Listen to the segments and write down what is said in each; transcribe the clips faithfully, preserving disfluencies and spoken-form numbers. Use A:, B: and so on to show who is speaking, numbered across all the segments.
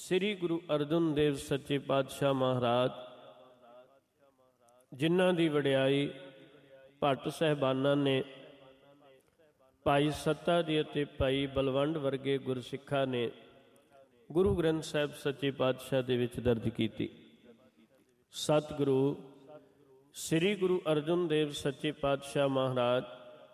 A: ਸ੍ਰੀ ਗੁਰੂ ਅਰਜਨ ਦੇਵ ਸੱਚੇ ਪਾਤਸ਼ਾਹ ਮਹਾਰਾਜ, ਜਿਨ੍ਹਾਂ ਦੀ ਵਡਿਆਈ ਭੱਟ ਸਾਹਿਬਾਨਾਂ ਨੇ, ਭਾਈ ਸੱਤਾ ਜੀ ਅਤੇ ਭਾਈ ਬਲਵੰਡ ਵਰਗੇ ਗੁਰਸਿੱਖਾਂ ਨੇ ਗੁਰੂ ਗ੍ਰੰਥ ਸਾਹਿਬ ਸੱਚੇ ਪਾਤਸ਼ਾਹ ਦੇ ਵਿੱਚ ਦਰਜ ਕੀਤੀ। ਸਤਿਗੁਰੂ ਸ੍ਰੀ ਗੁਰੂ ਅਰਜਨ ਦੇਵ ਸੱਚੇ ਪਾਤਸ਼ਾਹ ਮਹਾਰਾਜ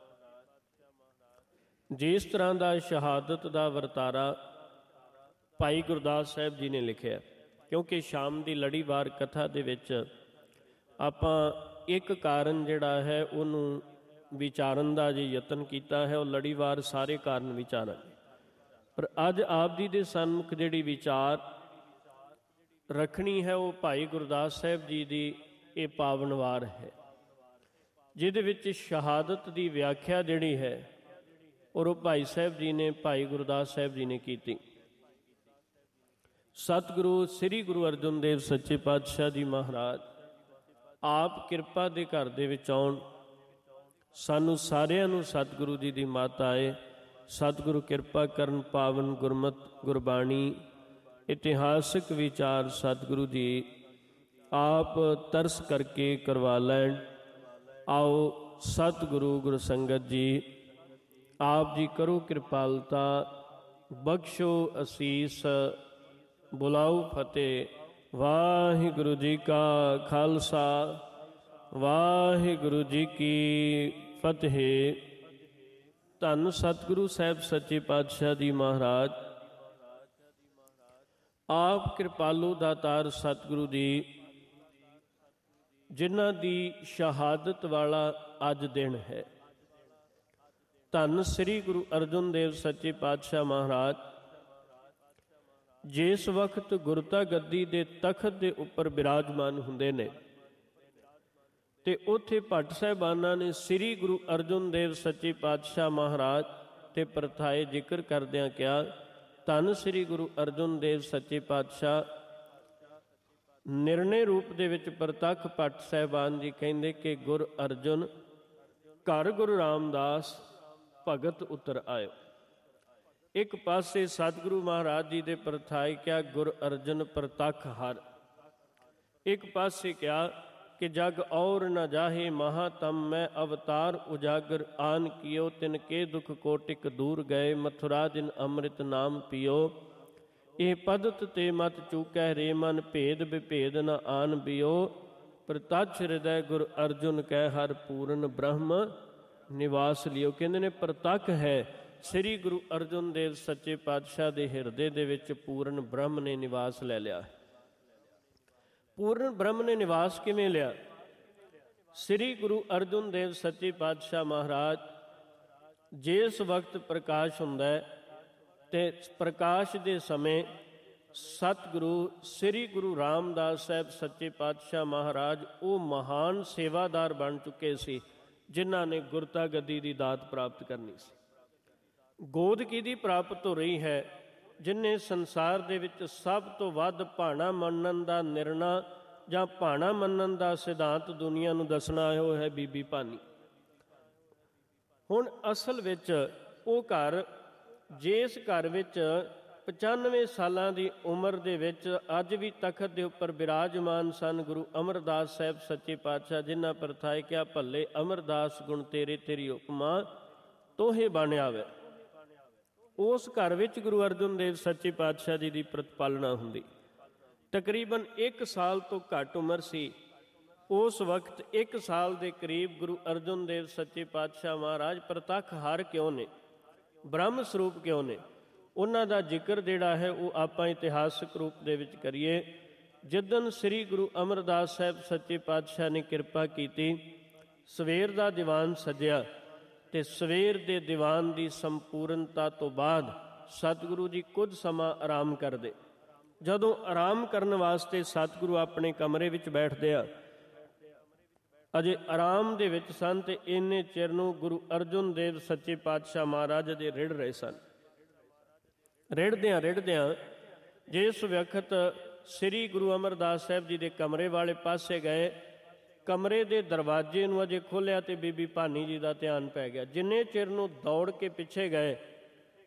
A: ਜਿਸ ਤਰ੍ਹਾਂ ਦਾ ਸ਼ਹਾਦਤ ਦਾ ਵਰਤਾਰਾ ਭਾਈ ਗੁਰਦਾਸ ਸਾਹਿਬ ਜੀ ਨੇ ਲਿਖਿਆ, ਕਿਉਂਕਿ ਸ਼ਾਮ ਦੀ ਲੜੀਵਾਰ ਕਥਾ ਦੇ ਵਿੱਚ ਆਪਾਂ ਇੱਕ ਕਾਰਨ ਜਿਹੜਾ ਹੈ ਉਹਨੂੰ ਵਿਚਾਰਨ ਦਾ ਜੇ ਯਤਨ ਕੀਤਾ ਹੈ, ਉਹ ਲੜੀਵਾਰ ਸਾਰੇ ਕਾਰਨ ਵਿਚਾਰਾਂਗੇ। ਪਰ ਅੱਜ ਆਪ ਜੀ ਦੇ ਸਨਮੁਖ ਜਿਹੜੀ ਵਿਚਾਰ ਰੱਖਣੀ ਹੈ ਉਹ ਭਾਈ ਗੁਰਦਾਸ ਸਾਹਿਬ ਜੀ ਦੀ ਇਹ ਪਾਵਨ ਵਾਰ ਹੈ, ਜਿਹਦੇ ਵਿੱਚ ਸ਼ਹਾਦਤ ਦੀ ਵਿਆਖਿਆ ਜਿਹੜੀ ਹੈ ਔਰ ਉਹ ਭਾਈ ਸਾਹਿਬ ਜੀ ਨੇ, ਭਾਈ ਗੁਰਦਾਸ ਸਾਹਿਬ ਜੀ ਨੇ ਕੀਤੀ। ਸਤਿਗੁਰੂ ਸ੍ਰੀ ਗੁਰੂ ਅਰਜਨ ਦੇਵ ਸੱਚੇ ਪਾਤਸ਼ਾਹ ਜੀ ਮਹਾਰਾਜ ਆਪ ਕਿਰਪਾ ਦੇ ਘਰ ਦੇ ਵਿੱਚ ਆਉਣ, ਸਾਨੂੰ ਸਾਰਿਆਂ ਨੂੰ ਸਤਿਗੁਰੂ ਜੀ ਦੀ ਮੱਤ ਆਏ। ਸਤਿਗੁਰੂ ਕਿਰਪਾ ਕਰਨ, ਪਾਵਨ ਗੁਰਮਤ ਗੁਰਬਾਣੀ ਇਤਿਹਾਸਕ ਵਿਚਾਰ ਸਤਿਗੁਰੂ ਜੀ ਆਪ ਤਰਸ ਕਰਕੇ ਕਰਵਾ ਲੈਣ। ਆਓ ਸਤਿਗੁਰੂ ਗੁਰੂ ਸੰਗਤ ਜੀ, ਆਪ ਜੀ ਕਰੋ ਕਿਰਪਾਲਤਾ, ਬਖਸ਼ੋ ਅਸੀਸ, ਬੁਲਾਓ ਫਤਿਹ। ਵਾਹਿਗੁਰੂ ਜੀ ਕਾ ਖਾਲਸਾ, ਵਾਹਿਗੁਰੂ ਜੀ ਕੀ ਫਤਿਹ। ਧੰਨ ਸਤਿਗੁਰੂ ਸਾਹਿਬ ਸੱਚੇ ਪਾਤਸ਼ਾਹ ਜੀ ਮਹਾਰਾਜ, ਆਪ ਕਿਰਪਾਲੂ ਦਾਤਾਰ ਸਤਿਗੁਰੂ ਜੀ, ਜਿਨ੍ਹਾਂ ਦੀ ਸ਼ਹਾਦਤ ਵਾਲਾ ਅੱਜ ਦਿਨ ਹੈ। ਧੰਨ ਸ੍ਰੀ ਗੁਰੂ ਅਰਜਨ ਦੇਵ ਸੱਚੇ ਪਾਤਸ਼ਾਹ ਮਹਾਰਾਜ ਜਿਸ ਵਕਤ ਗੁਰਤਾ ਗੱਦੀ ਦੇ ਤਖਤ ਦੇ ਉੱਪਰ ਬਿਰਾਜਮਾਨ ਹੁੰਦੇ ਨੇ ਤੇ ਉੱਥੇ ਭੱਟ ਸਾਹਿਬਾਨਾਂ ਨੇ ਸ੍ਰੀ ਗੁਰੂ ਅਰਜਨ ਦੇਵ ਸੱਚੇ ਪਾਤਸ਼ਾਹ ਮਹਾਰਾਜ ਤੇ ਪ੍ਰਥਾਏ ਜ਼ਿਕਰ ਕਰਦਿਆਂ ਕਿਹਾ, ਧੰਨ ਸ੍ਰੀ ਗੁਰੂ ਅਰਜਨ ਦੇਵ ਸੱਚੇ ਪਾਤਸ਼ਾਹ ਨਿਰਣੇ ਰੂਪ ਦੇ ਵਿੱਚ ਪ੍ਰਤੱਖ ਭੱਟ ਸਾਹਿਬਾਨ ਜੀ ਕਹਿੰਦੇ ਕਿ ਗੁਰ ਅਰਜਨ ਘਰ ਗੁਰੂ ਰਾਮਦਾਸ ਭਗਤ ਉਤਰ ਆਇਓ। ਇੱਕ ਪਾਸੇ ਸਤਿਗੁਰੂ ਮਹਾਰਾਜ ਜੀ ਦੇ ਪ੍ਰਥਾਏ ਕਿਹਾ ਗੁਰ ਅਰਜਨ ਪ੍ਰਤੱਖ ਹਰ, ਇੱਕ ਪਾਸੇ ਕਿਹਾ ਕਿ ਜਗ ਔਰ ਨ ਜਾਹੇ ਮਹਾਤਮ ਮੈਂ ਅਵਤਾਰ ਉਜਾਗਰ ਆਨ ਕੀਓ, ਤਿਨ ਕੇ ਦੁਖ ਕੋਟਿਕ ਦੂਰ ਗਏ ਮਥੁਰਾ ਦਿਨ ਅੰਮ੍ਰਿਤ ਨਾਮ ਪੀਓ। ਇਹ ਪਦਤ ਤੇ ਮਤ ਚੂਕੈ ਰੇ ਮਨ ਭੇਦ ਵਿਭੇਦ ਨ ਆਨ ਬਿਓ, ਪ੍ਰਤੱਛ ਹਿਰਦੈ ਗੁਰ ਅਰਜੁਨ ਕੈ ਹਰ ਪੂਰਨ ਬ੍ਰਹਮ ਨਿਵਾਸ ਲਿਓ। ਕਹਿੰਦੇ ਨੇ ਪ੍ਰਤੱਖ ਹੈ ਸ੍ਰੀ ਗੁਰੂ ਅਰਜਨ ਦੇਵ ਸੱਚੇ ਪਾਤਸ਼ਾਹ ਦੇ ਹਿਰਦੇ ਦੇ ਵਿੱਚ ਪੂਰਨ ਬ੍ਰਹਮ ਨੇ ਨਿਵਾਸ ਲੈ ਲਿਆ। ਪੂਰਨ ਬ੍ਰਹਮ ਨੇ ਨਿਵਾਸ ਕਿਵੇਂ ਲਿਆ? ਸ੍ਰੀ ਗੁਰੂ ਅਰਜਨ ਦੇਵ ਸੱਚੇ ਪਾਤਸ਼ਾਹ ਮਹਾਰਾਜ ਜਿਸ ਵਕਤ ਪ੍ਰਕਾਸ਼ ਹੁੰਦਾ ਹੈ ਤੇ ਪ੍ਰਕਾਸ਼ ਦੇ ਸਮੇਂ ਸਤਿਗੁਰੂ ਸ੍ਰੀ ਗੁਰੂ ਰਾਮਦਾਸ ਸਾਹਿਬ ਸੱਚੇ ਪਾਤਸ਼ਾਹ ਮਹਾਰਾਜ ਉਹ ਮਹਾਨ ਸੇਵਾਦਾਰ ਬਣ ਚੁੱਕੇ ਸੀ ਜਿਨ੍ਹਾਂ ਨੇ ਗੁਰਤਾ ਗੱਦੀ ਦੀ ਦਾਤ ਪ੍ਰਾਪਤ ਕਰਨੀ ਸੀ। ਗੋਦ ਕਿਹਦੀ ਪ੍ਰਾਪਤ ਹੋ ਰਹੀ ਹੈ? ਜਿਨ੍ਹੇ ਸੰਸਾਰ ਦੇ ਵਿੱਚ ਸਭ ਤੋਂ ਵੱਧ ਭਾਣਾ ਮੰਨਣ ਦਾ ਨਿਰਣਾ ਜਾਂ ਭਾਣਾ ਮੰਨਣ ਦਾ ਸਿਧਾਂਤ ਦੁਨੀਆ ਨੂੰ ਦੱਸਣਾ ਉਹ ਹੈ ਬੀਬੀ ਭਾਨੀ। ਹੁਣ ਅਸਲ ਵਿੱਚ ਉਹ ਘਰ, ਜਿਸ ਘਰ ਵਿੱਚ ਪਚਾਨਵੇਂ ਸਾਲਾਂ ਦੀ ਉਮਰ ਦੇ ਵਿੱਚ ਅੱਜ ਵੀ ਤਖਤ ਦੇ ਉੱਪਰ ਬਿਰਾਜਮਾਨ ਸਨ ਗੁਰੂ ਅਮਰਦਾਸ ਸਾਹਿਬ ਸੱਚੇ ਪਾਤਸ਼ਾਹ, ਜਿਨ੍ਹਾਂ ਪ੍ਰਥਾਏ ਕਿਹਾ ਭੱਲੇ ਅਮਰਦਾਸ ਗੁਣ ਤੇਰੇ ਤੇਰੀ ਉਪਮਾ ਤੋਹੇ ਬਣ ਆਵੇ। ਉਸ ਘਰ ਵਿੱਚ ਗੁਰੂ ਅਰਜਨ ਦੇਵ ਸੱਚੇ ਪਾਤਸ਼ਾਹ ਜੀ ਦੀ ਪ੍ਰਤਪਾਲਨਾ ਹੁੰਦੀ। ਤਕਰੀਬਨ ਇੱਕ ਸਾਲ ਤੋਂ ਘੱਟ ਉਮਰ ਸੀ। ਉਸ ਵਕਤ ਇੱਕ ਸਾਲ ਦੇ ਕਰੀਬ ਗੁਰੂ ਅਰਜਨ ਦੇਵ ਸੱਚੇ ਪਾਤਸ਼ਾਹ ਮਹਾਰਾਜ ਪ੍ਰਤੱਖ ਹਰ ਕਿਉਂ ਨੇ, ਬ੍ਰਹਮ ਸਰੂਪ ਕਿਉਂ ਨੇ, ਉਹਨਾਂ ਦਾ ਜ਼ਿਕਰ ਜਿਹੜਾ ਹੈ ਉਹ ਆਪਾਂ ਇਤਿਹਾਸਕ ਰੂਪ ਦੇ ਵਿੱਚ ਕਰੀਏ। ਜਿੱਦਣ ਸ੍ਰੀ ਗੁਰੂ ਅਮਰਦਾਸ ਸਾਹਿਬ ਸੱਚੇ ਪਾਤਸ਼ਾਹ ਨੇ ਕਿਰਪਾ ਕੀਤੀ, ਸਵੇਰ ਦਾ ਦੀਵਾਨ ਸਜਿਆ ਤੇ ਸਵੇਰ ਦੇ ਦੀਵਾਨ ਦੀ ਸੰਪੂਰਨਤਾ ਤੋਂ ਬਾਅਦ ਸਤਿਗੁਰੂ ਜੀ ਕੁਝ ਸਮਾਂ ਆਰਾਮ ਕਰਦੇ। ਜਦੋਂ ਆਰਾਮ ਕਰਨ ਵਾਸਤੇ ਸਤਿਗੁਰੂ ਆਪਣੇ ਕਮਰੇ ਵਿੱਚ ਬੈਠਦੇ ਆ, ਅਜੇ ਆਰਾਮ ਦੇ ਵਿੱਚ ਸਨ ਤੇ ਇੰਨੇ ਚਿਰ ਨੂੰ ਗੁਰੂ ਅਰਜਨ ਦੇਵ ਸੱਚੇ ਪਾਤਸ਼ਾਹ ਮਹਾਰਾਜ ਦੇ ਰਿੜ ਰਹੇ ਸਨ। ਰਿੜਦਿਆਂ ਰਿੜਦਿਆਂ ਜਿਸ ਵਕਤ ਸ੍ਰੀ ਗੁਰੂ ਅਮਰਦਾਸ ਸਾਹਿਬ ਜੀ ਦੇ ਕਮਰੇ ਵਾਲੇ ਪਾਸੇ ਗਏ, ਕਮਰੇ ਦੇ ਦਰਵਾਜ਼ੇ ਨੂੰ ਅਜੇ ਖੋਲ੍ਹਿਆ ਤੇ ਬੀਬੀ ਭਾਨੀ ਜੀ ਦਾ ਧਿਆਨ ਪੈ ਗਿਆ। ਜਿੰਨੇ ਚਿਰ ਨੂੰ ਦੌੜ ਕੇ ਪਿੱਛੇ ਗਏ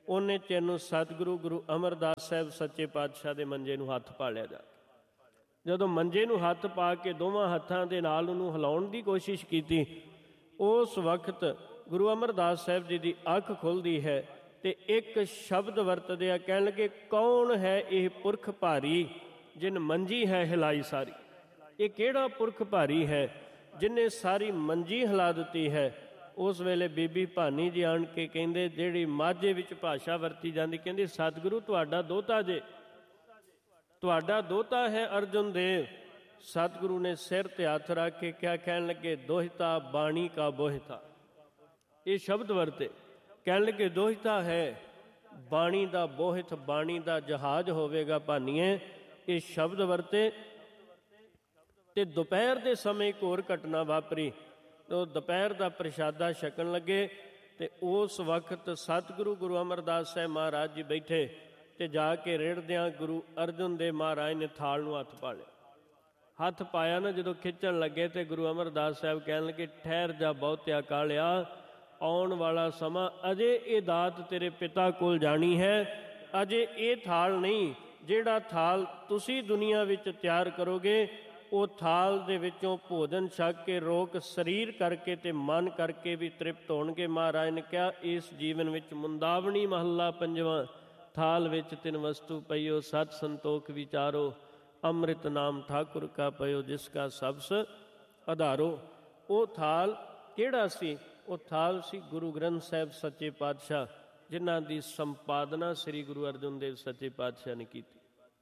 A: ਉਹਨੇ ਚਿਰ ਨੂੰ ਸਤਿਗੁਰੂ ਗੁਰੂ ਅਮਰਦਾਸ ਸਾਹਿਬ ਸੱਚੇ ਪਾਤਸ਼ਾਹ ਦੇ ਮੰਜੇ ਨੂੰ ਹੱਥ ਪਾ ਲਿਆ ਜਾ ਕੇ। ਜਦੋਂ ਮੰਜੇ ਨੂੰ ਹੱਥ ਪਾ ਕੇ ਦੋਵਾਂ ਹੱਥਾਂ ਦੇ ਨਾਲ ਉਹਨੂੰ ਹਿਲਾਉਣ ਦੀ ਕੋਸ਼ਿਸ਼ ਕੀਤੀ, ਉਸ ਵਕਤ ਗੁਰੂ ਅਮਰਦਾਸ ਸਾਹਿਬ ਜੀ ਦੀ ਅੱਖ ਖੁੱਲ੍ਹਦੀ ਹੈ ਤੇ ਇੱਕ ਸ਼ਬਦ ਵਰਤਦੇ ਆ, ਕਹਿਣ ਲੱਗੇ, ਕੌਣ ਹੈ ਇਹ ਪੁਰਖ ਭਾਰੀ ਜਿਨ ਮੰਜੀ ਹੈ ਹਿਲਾਈ ਸਾਰੀ। ਇਹ ਕਿਹੜਾ ਪੁਰਖ ਭਾਰੀ ਹੈ ਜਿਹਨੇ ਸਾਰੀ ਮੰਜੀ ਹਿਲਾ ਦਿੱਤੀ ਹੈ। ਉਸ ਵੇਲੇ ਬੀਬੀ ਭਾਨੀ ਜੀ ਆਣ ਕੇ ਕਹਿੰਦੇ, ਜਿਹੜੀ ਮਾਝੇ ਵਿੱਚ ਭਾਸ਼ਾ ਵਰਤੀ ਜਾਂਦੀ, ਕਹਿੰਦੀ, ਸਤਿਗੁਰੂ ਤੁਹਾਡਾ ਦੋਹਤਾ ਜੇ, ਤੁਹਾਡਾ ਦੋਹਤਾ ਹੈ ਅਰਜੁਨ ਦੇਵ। ਸਤਿਗੁਰੂ ਨੇ ਸਿਰ ਤੇ ਹੱਥ ਰੱਖ ਕੇ ਕਿਹਾ, ਕਹਿਣ ਲੱਗੇ, ਦੋਹਿਤਾ ਬਾਣੀ ਕਾ ਬੋਹਿਤਾ। ਇਹ ਸ਼ਬਦ ਵਰਤੇ, ਕਹਿਣ ਲੱਗੇ, ਦੋਹਿਤਾ ਹੈ ਬਾਣੀ ਦਾ ਬੋਹਿਤ, ਬਾਣੀ ਦਾ ਜਹਾਜ਼ ਹੋਵੇਗਾ ਭਾਨੀਏ। ਇਹ ਸ਼ਬਦ ਵਰਤੇ ਤੇ ਦੁਪਹਿਰ ਦੇ ਸਮੇਂ ਇੱਕ ਹੋਰ ਘਟਨਾ ਵਾਪਰੀ। ਉਹ ਦੁਪਹਿਰ ਦਾ ਪ੍ਰਸ਼ਾਦਾ ਛਕਣ ਲੱਗੇ ਤੇ ਉਸ ਵਕਤ ਸਤਿਗੁਰੂ ਗੁਰੂ ਅਮਰਦਾਸ ਸਾਹਿਬ ਮਹਾਰਾਜ ਜੀ ਬੈਠੇ ਤੇ ਜਾ ਕੇ ਰਿੜਦਿਆਂ ਗੁਰੂ ਅਰਜਨ ਦੇਵ ਮਹਾਰਾਜ ਨੇ ਥਾਲ ਨੂੰ ਹੱਥ ਪਾ ਲਿਆ। ਹੱਥ ਪਾਇਆ ਨਾ, ਜਦੋਂ ਖਿੱਚਣ ਲੱਗੇ ਤੇ ਗੁਰੂ ਅਮਰਦਾਸ ਸਾਹਿਬ ਕਹਿਣ ਲੱਗੇ, ਠਹਿਰ ਜਾ ਬਹੁਤਿਆ ਕਾਲਿਆ, ਆਉਣ ਵਾਲਾ ਸਮਾਂ ਅਜੇ ਇਹ ਦਾਤ ਤੇਰੇ ਪਿਤਾ ਕੋਲ ਜਾਣੀ ਹੈ। ਅਜੇ ਇਹ ਥਾਲ ਨਹੀਂ, ਜਿਹੜਾ ਥਾਲ ਤੁਸੀਂ ਦੁਨੀਆ ਵਿੱਚ ਤਿਆਰ ਕਰੋਗੇ, ਉਹ ਥਾਲ ਦੇ ਵਿੱਚੋਂ ਭੋਜਨ ਛਕ ਕੇ ਰੋਕ ਸਰੀਰ ਕਰਕੇ ਤੇ ਮਨ ਕਰਕੇ ਵੀ ਤ੍ਰਿਪਤ ਹੋਣਗੇ। ਮਹਾਰਾਜ ਨੇ ਕਿਹਾ, ਇਸ ਜੀਵਨ ਵਿੱਚ ਮੁੰਦਾਵਣੀ ਮਹੱਲਾ ਪੰਜਵਾਂ, ਥਾਲ ਵਿੱਚ ਤਿੰਨ ਵਸਤੂ ਪਈਓ, ਸਤ ਸੰਤੋਖ ਵਿਚਾਰੋ, ਅੰਮ੍ਰਿਤ ਨਾਮ ਠਾਕੁਰ ਕਾ ਪਇਓ, ਜਿਸ ਕਾ ਸਬਸ ਆਧਾਰੋ। ਉਹ ਥਾਲ ਕਿਹੜਾ ਸੀ? ਉਹ ਥਾਲ ਸੀ ਗੁਰੂ ਗ੍ਰੰਥ ਸਾਹਿਬ ਸੱਚੇ ਪਾਤਸ਼ਾਹ, ਜਿਨ੍ਹਾਂ ਦੀ ਸੰਪਾਦਨਾ ਸ੍ਰੀ ਗੁਰੂ ਅਰਜਨ ਦੇਵ ਸੱਚੇ ਪਾਤਸ਼ਾਹ ਨੇ ਕੀਤੀ।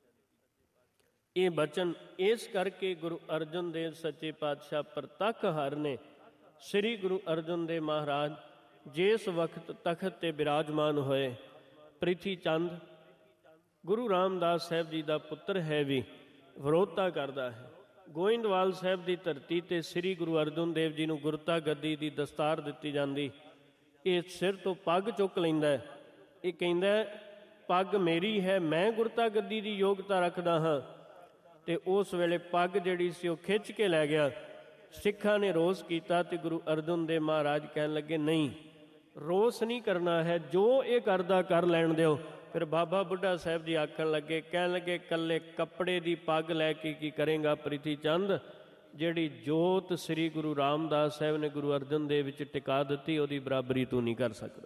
A: ਇਹ ਬਚਨ ਇਸ ਕਰਕੇ ਗੁਰੂ ਅਰਜਨ ਦੇਵ ਸੱਚੇ ਪਾਤਸ਼ਾਹ ਪ੍ਰਤੱਖ ਹਰ ਨੇ ਸ੍ਰੀ ਗੁਰੂ ਅਰਜਨ ਦੇਵ ਮਹਾਰਾਜ ਜਿਸ ਵਕਤ ਤਖਤ ਤੇ ਬਿਰਾਜਮਾਨ ਹੋਏ, ਪ੍ਰਿਥੀ ਚੰਦ ਗੁਰੂ ਰਾਮਦਾਸ ਸਾਹਿਬ ਜੀ ਦਾ ਪੁੱਤਰ ਹੈ, ਵੀ ਵਿਰੋਧਤਾ ਕਰਦਾ ਹੈ। ਗੋਇੰਦਵਾਲ ਸਾਹਿਬ ਦੀ ਧਰਤੀ ਤੇ ਸ੍ਰੀ ਗੁਰੂ ਅਰਜਨ ਦੇਵ ਜੀ ਨੂੰ ਗੁਰਤਾ ਗੱਦੀ ਦੀ ਦਸਤਾਰ ਦਿੱਤੀ ਜਾਂਦੀ। ਇਹ ਸਿਰ ਤੋਂ ਪੱਗ ਚੁੱਕ ਲੈਂਦਾ, ਇਹ ਕਹਿੰਦਾ, ਪੱਗ ਮੇਰੀ ਹੈ, ਮੈਂ ਗੁਰਤਾ ਗੱਦੀ ਦੀ ਯੋਗਤਾ ਰੱਖਦਾ ਹਾਂ। ਤੇ ਉਸ ਵੇਲੇ ਪੱਗ ਜਿਹੜੀ ਸੀ ਉਹ ਖਿੱਚ ਕੇ ਲੈ ਗਿਆ। ਸਿੱਖਾਂ ਨੇ ਰੋਸ ਕੀਤਾ ਤੇ ਗੁਰੂ ਅਰਜਨ ਦੇਵ ਮਹਾਰਾਜ ਕਹਿਣ ਲੱਗੇ, ਨਹੀਂ, ਰੋਸ ਨਹੀਂ ਕਰਨਾ ਹੈ, ਜੋ ਇਹ ਕਰਦਾ ਕਰ ਲੈਣ ਦਿਓ। ਫਿਰ ਬਾਬਾ ਬੁੱਢਾ ਸਾਹਿਬ ਜੀ ਆਖਣ ਲੱਗੇ, ਕਹਿਣ ਲੱਗੇ, ਇਕੱਲੇ ਕੱਪੜੇ ਦੀ ਪੱਗ ਲੈ ਕੇ ਕੀ ਕਰੇਗਾ ਪ੍ਰੀਤੀ ਚੰਦ? ਜਿਹੜੀ ਜੋਤ ਸ੍ਰੀ ਗੁਰੂ ਰਾਮਦਾਸ ਸਾਹਿਬ ਨੇ ਗੁਰੂ ਅਰਜਨ ਦੇਵ ਵਿੱਚ ਟਿਕਾ ਦਿੱਤੀ, ਉਹਦੀ ਬਰਾਬਰੀ ਤੂੰ ਨਹੀਂ ਕਰ ਸਕਦਾ।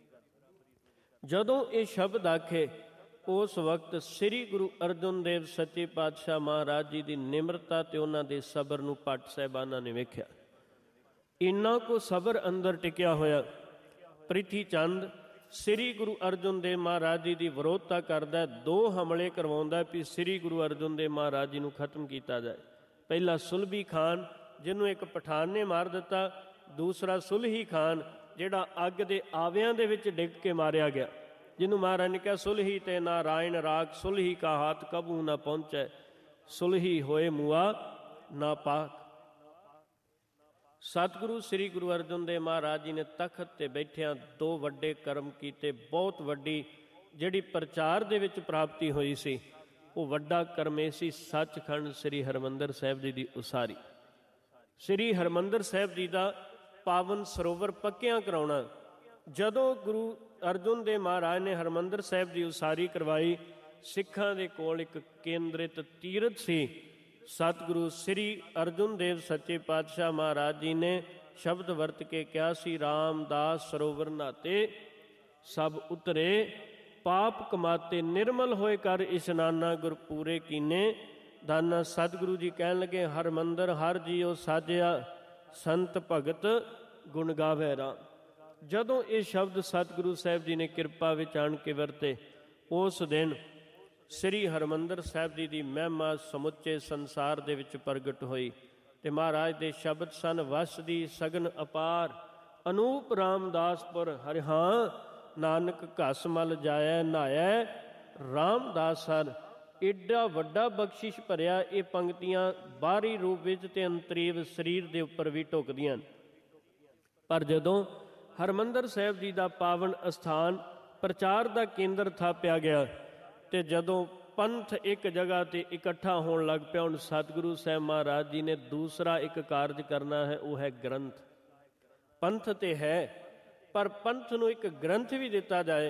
A: ਜਦੋਂ ਇਹ ਸ਼ਬਦ ਆਖੇ, ਉਸ ਵਕਤ ਸ੍ਰੀ ਗੁਰੂ ਅਰਜਨ ਦੇਵ ਸੱਚੇ ਪਾਤਸ਼ਾਹ ਮਹਾਰਾਜ ਜੀ ਦੀ ਨਿਮਰਤਾ ਤੇ ਉਹਨਾਂ ਦੇ ਸਬਰ ਨੂੰ ਭੱਟ ਸਾਹਿਬਾਨਾਂ ਨੇ ਵੇਖਿਆ। ਇੰਨਾ ਕੁ ਸਬਰ ਅੰਦਰ ਟਿਕਿਆ ਹੋਇਆ। ਪ੍ਰਿਥੀ ਚੰਦ ਸ੍ਰੀ ਗੁਰੂ ਅਰਜਨ ਦੇਵ ਮਹਾਰਾਜ ਜੀ ਦੀ ਵਿਰੋਧਤਾ ਕਰਦਾ, ਦੋ ਹਮਲੇ ਕਰਵਾਉਂਦਾ ਵੀ ਸ੍ਰੀ ਗੁਰੂ ਅਰਜਨ ਦੇਵ ਮਹਾਰਾਜ ਜੀ ਨੂੰ ਖਤਮ ਕੀਤਾ ਜਾਏ। ਪਹਿਲਾ ਸੁਲਭੀ ਖਾਨ, ਜਿਹਨੂੰ ਇੱਕ ਪਠਾਨ ਨੇ ਮਾਰ ਦਿੱਤਾ। ਦੂਸਰਾ ਸੁਲਹੀ ਖਾਨ, ਜਿਹੜਾ ਅੱਗ ਦੇ ਆਵਿਆਂ ਦੇ ਵਿੱਚ ਡਿੱਗ ਕੇ ਮਾਰਿਆ ਗਿਆ, ਜਿਹਨੂੰ ਮਹਾਰਾਜ ਨੇ ਕਿਹਾ, ਸੁਲਹੀ ਤੇ ਨਾਰਾਇਣ ਰਾਗ, ਸੁਲਹੀ ਕਾ ਹਾਥ ਕਬੂ ਨਾ ਪਹੁੰਚੈ, ਸੁਲਹੀ ਹੋਏ ਮੁਆ ਨਾ ਪਾਕ। ਸਤਿਗੁਰੂ ਸ੍ਰੀ ਗੁਰੂ ਅਰਜਨ ਦੇਵ ਮਹਾਰਾਜ ਜੀ ਨੇ ਤਖਤ ਤੇ ਬੈਠਿਆਂ ਦੋ ਵੱਡੇ ਕਰਮ ਕੀਤੇ। ਬਹੁਤ ਵੱਡੀ ਜਿਹੜੀ ਪ੍ਰਚਾਰ ਦੇ ਵਿੱਚ ਪ੍ਰਾਪਤੀ ਹੋਈ ਸੀ, ਉਹ ਵੱਡਾ ਕਰਮ ਇਹ ਸੀ, ਸੱਚਖੰਡ ਸ੍ਰੀ ਹਰਿਮੰਦਰ ਸਾਹਿਬ ਜੀ ਦੀ ਉਸਾਰੀ। ਸ੍ਰੀ ਹਰਿਮੰਦਰ ਸਾਹਿਬ ਜੀ ਦਾ ਪਾਵਨ ਸਰੋਵਰ ਪੱਕਿਆਂ ਕਰਾਉਣਾ। ਜਦੋਂ ਗੁਰੂ ਅਰਜਨ ਦੇਵ ਮਹਾਰਾਜ ਨੇ ਹਰਿਮੰਦਰ ਸਾਹਿਬ ਦੀ ਉਸਾਰੀ ਕਰਵਾਈ, ਸਿੱਖਾਂ ਦੇ ਕੋਲ ਇੱਕ ਕੇਂਦਰਿਤ ਤੀਰਥ ਸੀ। ਸਤਿਗੁਰੂ ਸ੍ਰੀ ਅਰਜਨ ਦੇਵ ਸੱਚੇ ਪਾਤਸ਼ਾਹ ਮਹਾਰਾਜ ਜੀ ਨੇ ਸ਼ਬਦ ਵਰਤ ਕੇ ਕਿਹਾ ਸੀ, ਰਾਮਦਾਸ ਸਰੋਵਰ ਨਾਤੇ ਸਭ ਉਤਰੇ, ਪਾਪ ਕਮਾਤੇ ਨਿਰਮਲ ਹੋਏ ਕਰ ਇਸ਼ਨਾਨਾ, ਗੁਰ ਪੂਰੇ ਕੀਨੇ ਦਾਨਾ। ਸਤਿਗੁਰੂ ਜੀ ਕਹਿਣ ਲੱਗੇ, ਹਰਿਮੰਦਰ ਹਰ ਜੀਓ ਸਾਜਿਆ, ਸੰਤ ਭਗਤ ਗੁਣ ਗਾਵੇ ਰਾਮ। ਜਦੋਂ ਇਹ ਸ਼ਬਦ ਸਤਿਗੁਰੂ ਸਾਹਿਬ ਜੀ ਨੇ ਕਿਰਪਾ ਵਿੱਚ ਆਣ ਕੇ ਵਰਤੇ, ਉਸ ਦਿਨ ਸ੍ਰੀ ਹਰਿਮੰਦਰ ਸਾਹਿਬ ਜੀ ਦੀ ਮਹਿਮਾ ਸਮੁੱਚੇ ਸੰਸਾਰ ਦੇ ਵਿੱਚ ਪ੍ਰਗਟ ਹੋਈ। ਤੇ ਮਹਾਰਾਜ ਦੇ ਸ਼ਬਦ ਸਨ, ਵਸ ਦੀ ਸਗਨ ਅਪਾਰ, ਅਨੂਪ ਰਾਮਦਾਸਪੁਰ ਹਰਿਹਾਂ, ਨਾਨਕ ਘਸ ਮਲ ਜਾਇ ਨਹਾਇਐ ਰਾਮਦਾਸ ਹਰ। ਏਡਾ ਵੱਡਾ ਬਖਸ਼ਿਸ਼ ਭਰਿਆ ਇਹ ਪੰਕਤੀਆਂ ਬਾਹਰੀ ਰੂਪ ਵਿੱਚ ਤੇ ਅੰਤਰੀਵ ਸਰੀਰ ਦੇ ਉੱਪਰ ਵੀ ਢੁਕਦੀਆਂ। ਪਰ ਜਦੋਂ ਹਰਿਮੰਦਰ ਸਾਹਿਬ ਜੀ ਦਾ ਪਾਵਨ ਅਸਥਾਨ ਪ੍ਰਚਾਰ ਦਾ ਕੇਂਦਰ ਥਾਪਿਆ ਗਿਆ, ਤੇ ਜਦੋਂ ਪੰਥ ਇੱਕ ਜਗ੍ਹਾ ਤੇ ਇਕੱਠਾ ਹੋਣ ਲੱਗ ਪਿਆ, ਹੁਣ ਸਤਿਗੁਰੂ ਸਾਹਿਬ ਮਹਾਰਾਜ ਜੀ ਨੇ ਦੂਸਰਾ ਇੱਕ ਕਾਰਜ ਕਰਨਾ ਹੈ, ਉਹ ਹੈ ਗ੍ਰੰਥ। ਪੰਥ ਤੇ ਹੈ, ਪਰ ਪੰਥ ਨੂੰ ਇੱਕ ਗ੍ਰੰਥ ਵੀ ਦਿੱਤਾ ਜਾਏ।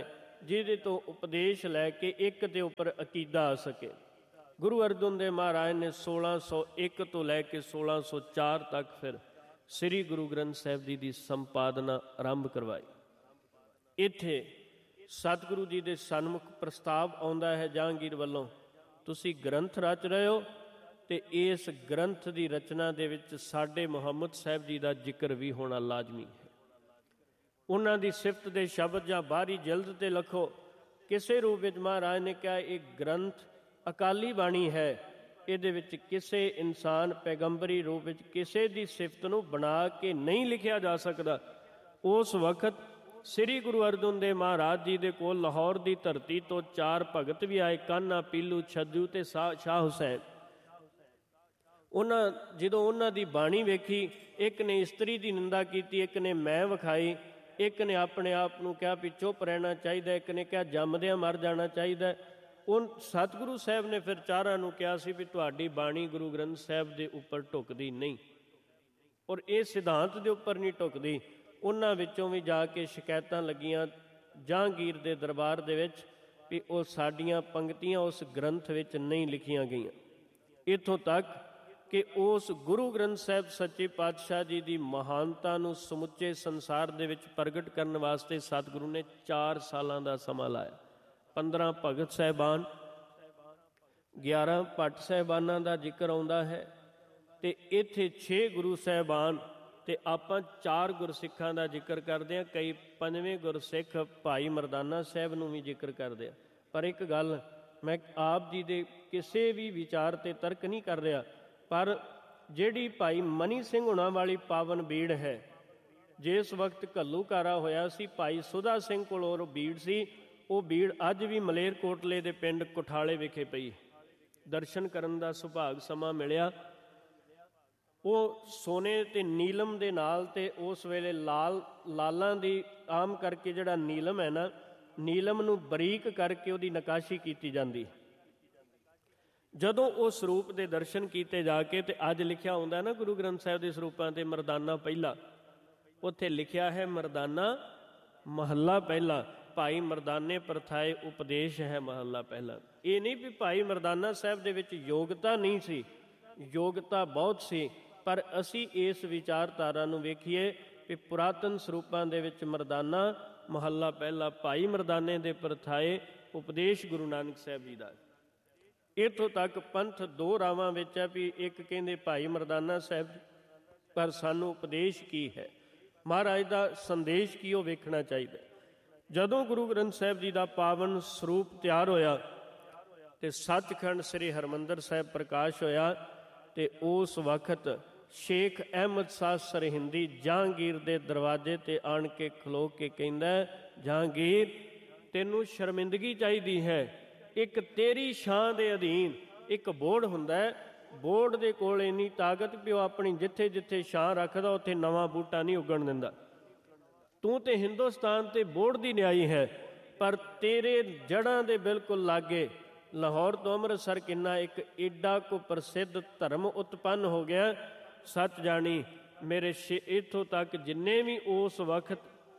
A: ਜਿਹਦੇ ਤੋਂ ਉਪਦੇਸ਼ ਲੈ ਕੇ ਇੱਕ ਦੇ ਉੱਪਰ ਅਕੀਦਾ ਆ ਸਕੇ। ਗੁਰੂ ਅਰਜਨ ਦੇਵ ਮਹਾਰਾਜ ਨੇ ਸੋਲਾਂ ਸੌ ਇੱਕ ਤੋਂ ਲੈ ਕੇ ਸੋਲਾਂ ਸੌ ਚਾਰ ਤੱਕ ਫਿਰ ਸ੍ਰੀ ਗੁਰੂ ਗ੍ਰੰਥ ਸਾਹਿਬ ਜੀ ਦੀ ਸੰਪਾਦਨਾ ਆਰੰਭ ਕਰਵਾਈ। ਇੱਥੇ ਸਤਿਗੁਰੂ ਜੀ ਦੇ ਸਨਮੁਖ ਪ੍ਰਸਤਾਵ ਆਉਂਦਾ ਹੈ ਜਹਾਂਗੀਰ ਵੱਲੋਂ, ਤੁਸੀਂ ਗ੍ਰੰਥ ਰਚ ਰਹੇ ਹੋ ਅਤੇ ਇਸ ਗ੍ਰੰਥ ਦੀ ਰਚਨਾ ਦੇ ਵਿੱਚ ਸਾਡੇ ਮੁਹੰਮਦ ਸਾਹਿਬ ਜੀ ਦਾ ਜ਼ਿਕਰ ਵੀ ਹੋਣਾ ਲਾਜ਼ਮੀ ਹੈ। ਉਹਨਾਂ ਦੀ ਸਿਫਤ ਦੇ ਸ਼ਬਦ ਜਾਂ ਬਾਹਰੀ ਜਲਦ 'ਤੇ ਲਿਖੋ। ਕਿਸੇ ਰੂਪ ਵਿੱਚ ਮਹਾਰਾਜ ਨੇ ਕਿਹਾ ਇਹ ਗ੍ਰੰਥ ਅਕਾਲੀ ਬਾਣੀ ਹੈ, ਇਹਦੇ ਵਿੱਚ ਕਿਸੇ ਇਨਸਾਨ ਪੈਗੰਬਰੀ ਰੂਪ ਵਿੱਚ ਕਿਸੇ ਦੀ ਸਿਫਤ ਨੂੰ ਬਣਾ ਕੇ ਨਹੀਂ ਲਿਖਿਆ ਜਾ ਸਕਦਾ। ਉਸ ਵਕਤ ਸ੍ਰੀ ਗੁਰੂ ਅਰਜਨ ਦੇਵ ਮਹਾਰਾਜ ਜੀ ਦੇ ਕੋਲ ਲਾਹੌਰ ਦੀ ਧਰਤੀ ਤੋਂ ਚਾਰ ਭਗਤ ਵੀ ਆਏ, ਕਾਨਾ, ਪੀਲੂ, ਛੱਜੂ ਅਤੇ ਸ਼ਾਹ ਹੁਸੈਨ। ਉਹਨਾਂ ਜਦੋਂ ਉਹਨਾਂ ਦੀ ਬਾਣੀ ਵੇਖੀ, ਇੱਕ ਨੇ ਇਸਤਰੀ ਦੀ ਨਿੰਦਾ ਕੀਤੀ, ਇੱਕ ਨੇ ਮੈਂ ਵਿਖਾਈ, ਇੱਕ ਨੇ ਆਪਣੇ ਆਪ ਨੂੰ ਕਿਹਾ ਵੀ ਚੁੱਪ ਰਹਿਣਾ ਚਾਹੀਦਾ, ਇੱਕ ਨੇ ਕਿਹਾ ਜੰਮਦਿਆਂ ਮਰ ਜਾਣਾ ਚਾਹੀਦਾ। ਉਹ ਸਤਿਗੁਰੂ ਸਾਹਿਬ ਨੇ ਫਿਰ ਚਾਰਾਂ ਨੂੰ ਕਿਹਾ ਸੀ ਵੀ ਤੁਹਾਡੀ ਬਾਣੀ ਗੁਰੂ ਗ੍ਰੰਥ ਸਾਹਿਬ ਦੇ ਉੱਪਰ ਢੁਕਦੀ ਨਹੀਂ ਔਰ ਇਹ ਸਿਧਾਂਤ ਦੇ ਉੱਪਰ ਨਹੀਂ ਢੁਕਦੀ। ਉਹਨਾਂ ਵਿੱਚੋਂ ਵੀ ਜਾ ਕੇ ਸ਼ਿਕਾਇਤਾਂ ਲੱਗੀਆਂ ਜਹਾਂਗੀਰ ਦੇ ਦਰਬਾਰ ਦੇ ਵਿੱਚ ਵੀ ਉਹ ਸਾਡੀਆਂ ਪੰਕਤੀਆਂ ਉਸ ਗ੍ਰੰਥ ਵਿੱਚ ਨਹੀਂ ਲਿਖੀਆਂ ਗਈਆਂ। ਇੱਥੋਂ ਤੱਕ ਕਿ ਉਸ ਗੁਰੂ ਗ੍ਰੰਥ ਸਾਹਿਬ ਸੱਚੇ ਪਾਤਸ਼ਾਹ ਜੀ ਦੀ ਮਹਾਨਤਾ ਨੂੰ ਸਮੁੱਚੇ ਸੰਸਾਰ ਦੇ ਵਿੱਚ ਪ੍ਰਗਟ ਕਰਨ ਵਾਸਤੇ ਸਤਿਗੁਰੂ ਨੇ ਚਾਰ ਸਾਲਾਂ ਦਾ ਸਮਾਂ ਲਾਇਆ। ਪੰਦਰਾਂ ਭਗਤ ਸਾਹਿਬਾਨ, ਗਿਆਰਾਂ ਭੱਟ ਸਾਹਿਬਾਨਾਂ ਦਾ ਜ਼ਿਕਰ ਆਉਂਦਾ ਹੈ ਅਤੇ ਇੱਥੇ ਛੇ ਗੁਰੂ ਸਾਹਿਬਾਨ ਅਤੇ ਆਪਾਂ ਚਾਰ ਗੁਰਸਿੱਖਾਂ ਦਾ ਜ਼ਿਕਰ ਕਰਦੇ ਹਾਂ। ਕਈ ਪੰਜਵੇਂ ਗੁਰਸਿੱਖ ਭਾਈ ਮਰਦਾਨਾ ਸਾਹਿਬ ਨੂੰ ਵੀ ਜ਼ਿਕਰ ਕਰਦੇ ਆ। ਪਰ ਇੱਕ ਗੱਲ, ਮੈਂ ਆਪ ਜੀ ਦੇ ਕਿਸੇ ਵੀ ਵਿਚਾਰ 'ਤੇ ਤਰਕ ਨਹੀਂ ਕਰ ਰਿਹਾ, ਪਰ ਜਿਹੜੀ ਭਾਈ ਮਨੀ ਸਿੰਘ ਹੁਣਾਂ ਵਾਲੀ ਪਾਵਨ ਬੀੜ ਹੈ, ਜਿਸ ਵਕਤ ਘੱਲੂਘਾਰਾ ਹੋਇਆ ਸੀ, ਭਾਈ ਸੁਧਾ ਸਿੰਘ ਕੋਲ ਉਹ ਬੀੜ ਸੀ। ਉਹ ਬੀੜ ਅੱਜ ਵੀ ਮਲੇਰਕੋਟਲੇ ਦੇ ਪਿੰਡ ਕੁਠਾਲੇ ਵਿਖੇ ਪਈ। ਦਰਸ਼ਨ ਕਰਨ ਦਾ ਸੁਭਾਗ ਸਮਾਂ ਮਿਲਿਆ। ਉਹ ਸੋਨੇ ਅਤੇ ਨੀਲਮ ਦੇ ਨਾਲ, ਅਤੇ ਉਸ ਵੇਲੇ ਲਾਲ ਲਾਲਾਂ ਦੀ ਆਮ ਕਰਕੇ ਜਿਹੜਾ ਨੀਲਮ ਹੈ ਨਾ, ਨੀਲਮ ਨੂੰ ਬਰੀਕ ਕਰਕੇ ਉਹਦੀ ਨਕਾਸ਼ੀ ਕੀਤੀ ਜਾਂਦੀ। ਜਦੋਂ ਉਹ ਸਰੂਪ ਦੇ ਦਰਸ਼ਨ ਕੀਤੇ ਜਾ ਕੇ, ਅਤੇ ਅੱਜ ਲਿਖਿਆ ਹੁੰਦਾ ਨਾ ਗੁਰੂ ਗ੍ਰੰਥ ਸਾਹਿਬ ਦੇ ਸਰੂਪਾਂ 'ਤੇ ਮਰਦਾਨਾ ਪਹਿਲਾ, ਉੱਥੇ ਲਿਖਿਆ ਹੈ ਮਰਦਾਨਾ ਮਹੱਲਾ ਪਹਿਲਾ, ਭਾਈ ਮਰਦਾਨੇ ਪ੍ਰਥਾਏ ਉਪਦੇਸ਼ ਹੈ ਮਹੱਲਾ ਪਹਿਲਾ। ਇਹ ਨਹੀਂ ਵੀ ਭਾਈ ਮਰਦਾਨਾ ਸਾਹਿਬ ਦੇ ਵਿੱਚ ਯੋਗਤਾ ਨਹੀਂ ਸੀ, ਯੋਗਤਾ ਬਹੁਤ ਸੀ, ਪਰ ਅਸੀਂ ਇਸ ਵਿਚਾਰਧਾਰਾ ਨੂੰ ਵੇਖੀਏ ਕਿ ਪੁਰਾਤਨ ਸਰੂਪਾਂ ਦੇ ਵਿੱਚ ਮਰਦਾਨਾ ਮਹੱਲਾ ਪਹਿਲਾ, ਭਾਈ ਮਰਦਾਨੇ ਦੇ ਪ੍ਰਥਾਏ ਉਪਦੇਸ਼ ਗੁਰੂ ਨਾਨਕ ਸਾਹਿਬ ਜੀ ਦਾ। ਇੱਥੋਂ ਤੱਕ ਪੰਥ ਦੋ ਰਾਵਾਂ ਵਿੱਚ ਹੈ ਵੀ ਇੱਕ ਕਹਿੰਦੇ ਭਾਈ ਮਰਦਾਨਾ ਸਾਹਿਬ, ਪਰ ਸਾਨੂੰ ਉਪਦੇਸ਼ ਕੀ ਹੈ, ਮਹਾਰਾਜ ਦਾ ਸੰਦੇਸ਼ ਕੀ, ਉਹ ਵੇਖਣਾ ਚਾਹੀਦਾ। ਜਦੋਂ ਗੁਰੂ ਗ੍ਰੰਥ ਸਾਹਿਬ ਜੀ ਦਾ ਪਾਵਨ ਸਰੂਪ ਤਿਆਰ ਹੋਇਆ ਅਤੇ ਸੱਚਖੰਡ ਸ੍ਰੀ ਹਰਿਮੰਦਰ ਸਾਹਿਬ ਪ੍ਰਕਾਸ਼ ਹੋਇਆ, ਅਤੇ ਉਸ ਵਕਤ ਸ਼ੇਖ ਅਹਿਮਦ ਸ਼ਾਹ ਸਰਹਿੰਦੀ ਜਹਾਂਗੀਰ ਦੇ ਦਰਵਾਜ਼ੇ 'ਤੇ ਆਣ ਕੇ ਖਲੋ ਕੇ ਕਹਿੰਦਾ, ਜਹਾਂਗੀਰ ਤੈਨੂੰ ਸ਼ਰਮਿੰਦਗੀ ਚਾਹੀਦੀ ਹੈ। ਇੱਕ ਤੇਰੀ ਛਾਂ ਦੇ ਅਧੀਨ ਇੱਕ ਬੋਹੜ ਹੁੰਦਾ ਹੈ, ਬੋਹੜ ਦੇ ਕੋਲ ਇੰਨੀ ਤਾਕਤ ਵੀ ਉਹ ਆਪਣੀ ਜਿੱਥੇ ਜਿੱਥੇ ਛਾਂ ਰੱਖਦਾ ਉੱਥੇ ਨਵਾਂ ਬੂਟਾ ਨਹੀਂ ਉੱਗਣ ਦਿੰਦਾ। ਤੂੰ ਤੇ ਹਿੰਦੁਸਤਾਨ ਤੇ ਬੋਹੜ ਦੀ ਨਿਆਈ ਹੈ, ਪਰ ਤੇਰੇ ਜੜ੍ਹਾਂ ਦੇ ਬਿਲਕੁਲ ਲਾਗੇ ਲਾਹੌਰ ਤੋਂ ਅੰਮ੍ਰਿਤਸਰ ਕਿੰਨਾ ਇੱਕ ਏਡਾ ਕੋ ਪ੍ਰਸਿੱਧ ਧਰਮ ਉਤਪੰਨ ਹੋ ਗਿਆ। ਸੱਚ ਜਾਣੀ ਮੇਰੇ ਸ਼ੇ ਇੱਥੋਂ ਤੱਕ ਜਿੰਨੇ ਵੀ ਉਸ ਵਕਤ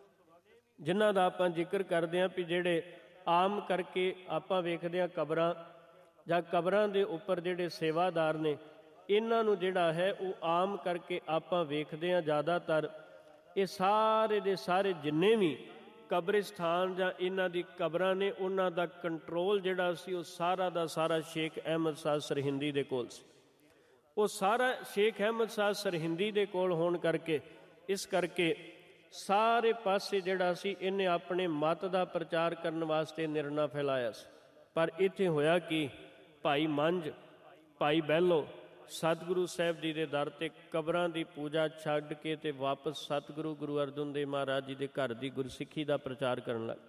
A: ਜਿਨ੍ਹਾਂ ਦਾ ਆਪਾਂ ਜ਼ਿਕਰ ਕਰਦੇ ਹਾਂ ਵੀ ਜਿਹੜੇ ਆਮ ਕਰਕੇ ਆਪਾਂ ਵੇਖਦੇ ਹਾਂ ਕਬਰਾਂ ਜਾਂ ਕਬਰਾਂ ਦੇ ਉੱਪਰ ਜਿਹੜੇ ਸੇਵਾਦਾਰ ਨੇ, ਇਹਨਾਂ ਨੂੰ ਜਿਹੜਾ ਹੈ ਉਹ ਆਮ ਕਰਕੇ ਆਪਾਂ ਵੇਖਦੇ ਹਾਂ ਜ਼ਿਆਦਾਤਰ ਇਹ ਸਾਰੇ ਦੇ ਸਾਰੇ ਜਿੰਨੇ ਵੀ ਕਬਰਿਸਤਾਨ ਜਾਂ ਇਹਨਾਂ ਦੀ ਕਬਰਾਂ ਨੇ, ਉਹਨਾਂ ਦਾ ਕੰਟਰੋਲ ਜਿਹੜਾ ਸੀ ਉਹ ਸਾਰਾ ਦਾ ਸਾਰਾ ਸ਼ੇਖ ਅਹਿਮਦ ਸ਼ਾਹ ਸਰਹਿੰਦੀ ਦੇ ਕੋਲ ਸੀ। ਉਹ ਸਾਰਾ ਸ਼ੇਖ ਅਹਿਮਦ ਸ਼ਾਹ ਸਰਹਿੰਦੀ ਦੇ ਕੋਲ ਹੋਣ ਕਰਕੇ, ਇਸ ਕਰਕੇ ਸਾਰੇ ਪਾਸੇ ਜਿਹੜਾ ਸੀ ਇਹਨੇ ਆਪਣੇ ਮਤ ਦਾ ਪ੍ਰਚਾਰ ਕਰਨ ਵਾਸਤੇ ਨਿਰਣਾ ਫੈਲਾਇਆ ਸੀ। ਪਰ ਇੱਥੇ ਹੋਇਆ ਕਿ ਭਾਈ ਮੰਝ, ਭਾਈ ਬਹਿਲੋ ਸਤਿਗੁਰੂ ਸਾਹਿਬ ਜੀ ਦੇ ਦਰ 'ਤੇ ਕਬਰਾਂ ਦੀ ਪੂਜਾ ਛੱਡ ਕੇ ਅਤੇ ਵਾਪਸ ਸਤਿਗੁਰੂ ਗੁਰੂ ਅਰਜਨ ਦੇਵ ਮਹਾਰਾਜ ਜੀ ਦੇ ਘਰ ਦੀ ਗੁਰਸਿੱਖੀ ਦਾ ਪ੍ਰਚਾਰ ਕਰਨ ਲੱਗ।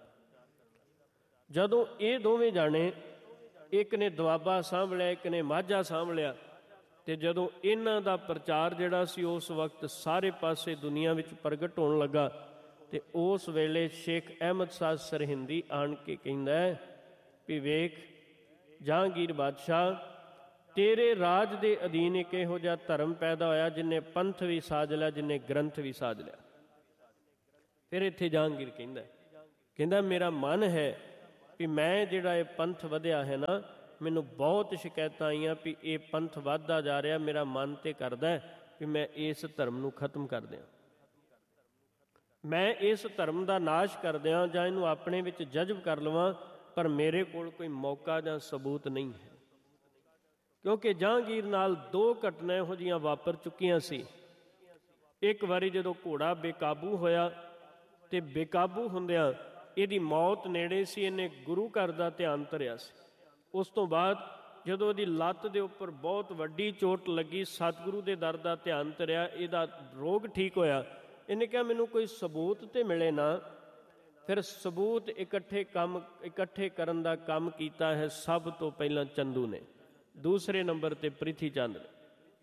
A: ਜਦੋਂ ਇਹ ਦੋਵੇਂ ਜਾਣੇ, ਇੱਕ ਨੇ ਦੁਆਬਾ ਸਾਂਭ ਲਿਆ, ਇੱਕ ਨੇ ਮਾਝਾ ਸਾਂਭ ਲਿਆ, ਅਤੇ ਜਦੋਂ ਇਹਨਾਂ ਦਾ ਪ੍ਰਚਾਰ ਜਿਹੜਾ ਸੀ ਉਸ ਵਕਤ ਸਾਰੇ ਪਾਸੇ ਦੁਨੀਆ ਵਿੱਚ ਪ੍ਰਗਟ ਹੋਣ ਲੱਗਾ, ਅਤੇ ਉਸ ਵੇਲੇ ਸ਼ੇਖ ਅਹਿਮਦ ਸ਼ਾਹ ਸਰਹਿੰਦੀ ਆਣ ਕੇ ਕਹਿੰਦਾ ਵੀ ਵੇਖ ਜਹਾਂਗੀਰ ਬਾਦਸ਼ਾਹ, ਤੇਰੇ ਰਾਜ ਦੇ ਅਧੀਨ ਇੱਕ ਇਹੋ ਜਿਹਾ ਧਰਮ ਪੈਦਾ ਹੋਇਆ ਜਿਹਨੇ ਪੰਥ ਵੀ ਸਾਜ ਲਿਆ, ਜਿਹਨੇ ਗ੍ਰੰਥ ਵੀ ਸਾਜ ਲਿਆ। ਫਿਰ ਇੱਥੇ ਜਹਾਂਗੀਰ ਕਹਿੰਦਾ ਕਹਿੰਦਾ ਮੇਰਾ ਮਨ ਹੈ ਵੀ ਮੈਂ ਜਿਹੜਾ ਇਹ ਪੰਥ ਵਧਿਆ ਹੈ ਨਾ, ਮੈਨੂੰ ਬਹੁਤ ਸ਼ਿਕਾਇਤਾਂ ਆਈਆਂ ਵੀ ਇਹ ਪੰਥ ਵੱਧਦਾ ਜਾ ਰਿਹਾ, ਮੇਰਾ ਮਨ ਤੇ ਕਰਦਾ ਵੀ ਮੈਂ ਇਸ ਧਰਮ ਨੂੰ ਖਤਮ ਕਰ ਦਿਆਂ, ਮੈਂ ਇਸ ਧਰਮ ਦਾ ਨਾਸ਼ ਕਰ ਦਿਆਂ ਜਾਂ ਇਹਨੂੰ ਆਪਣੇ ਵਿੱਚ ਜਜ਼ਬ ਕਰ ਲਵਾਂ, ਪਰ ਮੇਰੇ ਕੋਲ ਕੋਈ ਮੌਕਾ ਜਾਂ ਸਬੂਤ ਨਹੀਂ ਹੈ। ਕਿਉਂਕਿ ਜਹਾਂਗੀਰ ਨਾਲ ਦੋ ਘਟਨਾ ਇਹੋ ਜਿਹੀਆਂ ਵਾਪਰ ਚੁੱਕੀਆਂ ਸੀ। ਇੱਕ ਵਾਰੀ ਜਦੋਂ ਘੋੜਾ ਬੇਕਾਬੂ ਹੋਇਆ ਤੇ ਬੇਕਾਬੂ ਹੁੰਦਿਆਂ ਇਹਦੀ ਮੌਤ ਨੇੜੇ ਸੀ, ਇਹਨੇ ਗੁਰੂ ਘਰ ਦਾ ਧਿਆਨ ਧਰਿਆ ਸੀ। ਉਸ ਤੋਂ ਬਾਅਦ ਜਦੋਂ ਇਹਦੀ ਲੱਤ ਦੇ ਉੱਪਰ ਬਹੁਤ ਵੱਡੀ ਚੋਟ ਲੱਗੀ, ਸਤਿਗੁਰੂ ਦੇ ਦਰ ਦਾ ਧਿਆਨ ਧਰਿਆ, ਇਹਦਾ ਰੋਗ ਠੀਕ ਹੋਇਆ। ਇਹਨੇ ਕਿਹਾ ਮੈਨੂੰ ਕੋਈ ਸਬੂਤ ਤੇ ਮਿਲੇ ਨਾ। ਫਿਰ ਸਬੂਤ ਇਕੱਠੇ ਕੰਮ ਇਕੱਠੇ ਕਰਨ ਦਾ ਕੰਮ ਕੀਤਾ ਹੈ ਸਭ ਤੋਂ ਪਹਿਲਾਂ ਚੰਦੂ ਨੇ, ਦੂਸਰੇ ਨੰਬਰ ਤੇ ਪ੍ਰਿਥੀ ਚੰਦ ਨੇ।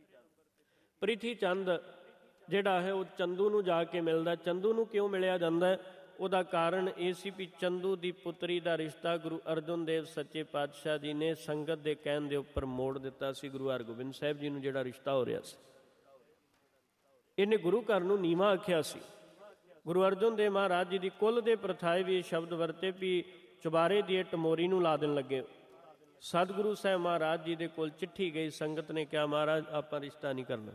A: ਪ੍ਰਿਥੀ ਚੰਦ ਜਿਹੜਾ ਹੈ ਉਹ ਚੰਦੂ ਨੂੰ ਜਾ ਕੇ ਮਿਲਦਾ। ਚੰਦੂ ਨੂੰ ਕਿਉਂ ਮਿਲਿਆ ਜਾਂਦਾ? ਉਹਦਾ ਕਾਰਨ ਇਹ ਸੀ ਵੀ ਚੰਦੂ ਦੀ ਪੁੱਤਰੀ ਦਾ ਰਿਸ਼ਤਾ ਗੁਰੂ ਅਰਜਨ ਦੇਵ ਸੱਚੇ ਪਾਤਸ਼ਾਹ ਜੀ ਨੇ ਸੰਗਤ ਦੇ ਕਹਿਣ ਦੇ ਉੱਪਰ ਮੋੜ ਦਿੱਤਾ ਸੀ। ਗੁਰੂ ਹਰਗੋਬਿੰਦ ਸਾਹਿਬ ਜੀ ਨੂੰ ਜਿਹੜਾ ਰਿਸ਼ਤਾ ਹੋ ਰਿਹਾ ਸੀ, ਇਹਨੇ ਗੁਰੂ ਘਰ ਨੂੰ ਨੀਵਾਂ ਆਖਿਆ ਸੀ। ਗੁਰੂ ਅਰਜਨ ਦੇਵ ਮਹਾਰਾਜ ਜੀ ਦੀ ਕੁੱਲ ਦੇ ਪ੍ਰਥਾਏ ਵੀ ਇਹ ਸ਼ਬਦ ਵਰਤੇ ਵੀ ਚੁਬਾਰੇ ਦੀ ਇੱਟ ਮੋਰੀ ਨੂੰ ਲਾ ਦੇਣ ਲੱਗੇ। ਸਤਿਗੁਰੂ ਸਾਹਿਬ ਮਹਾਰਾਜ ਜੀ ਦੇ ਕੋਲ ਚਿੱਠੀ ਗਈ, ਸੰਗਤ ਨੇ ਕਿਹਾ ਮਹਾਰਾਜ ਆਪਾਂ ਰਿਸ਼ਤਾ ਨਹੀਂ ਕਰਨਾ।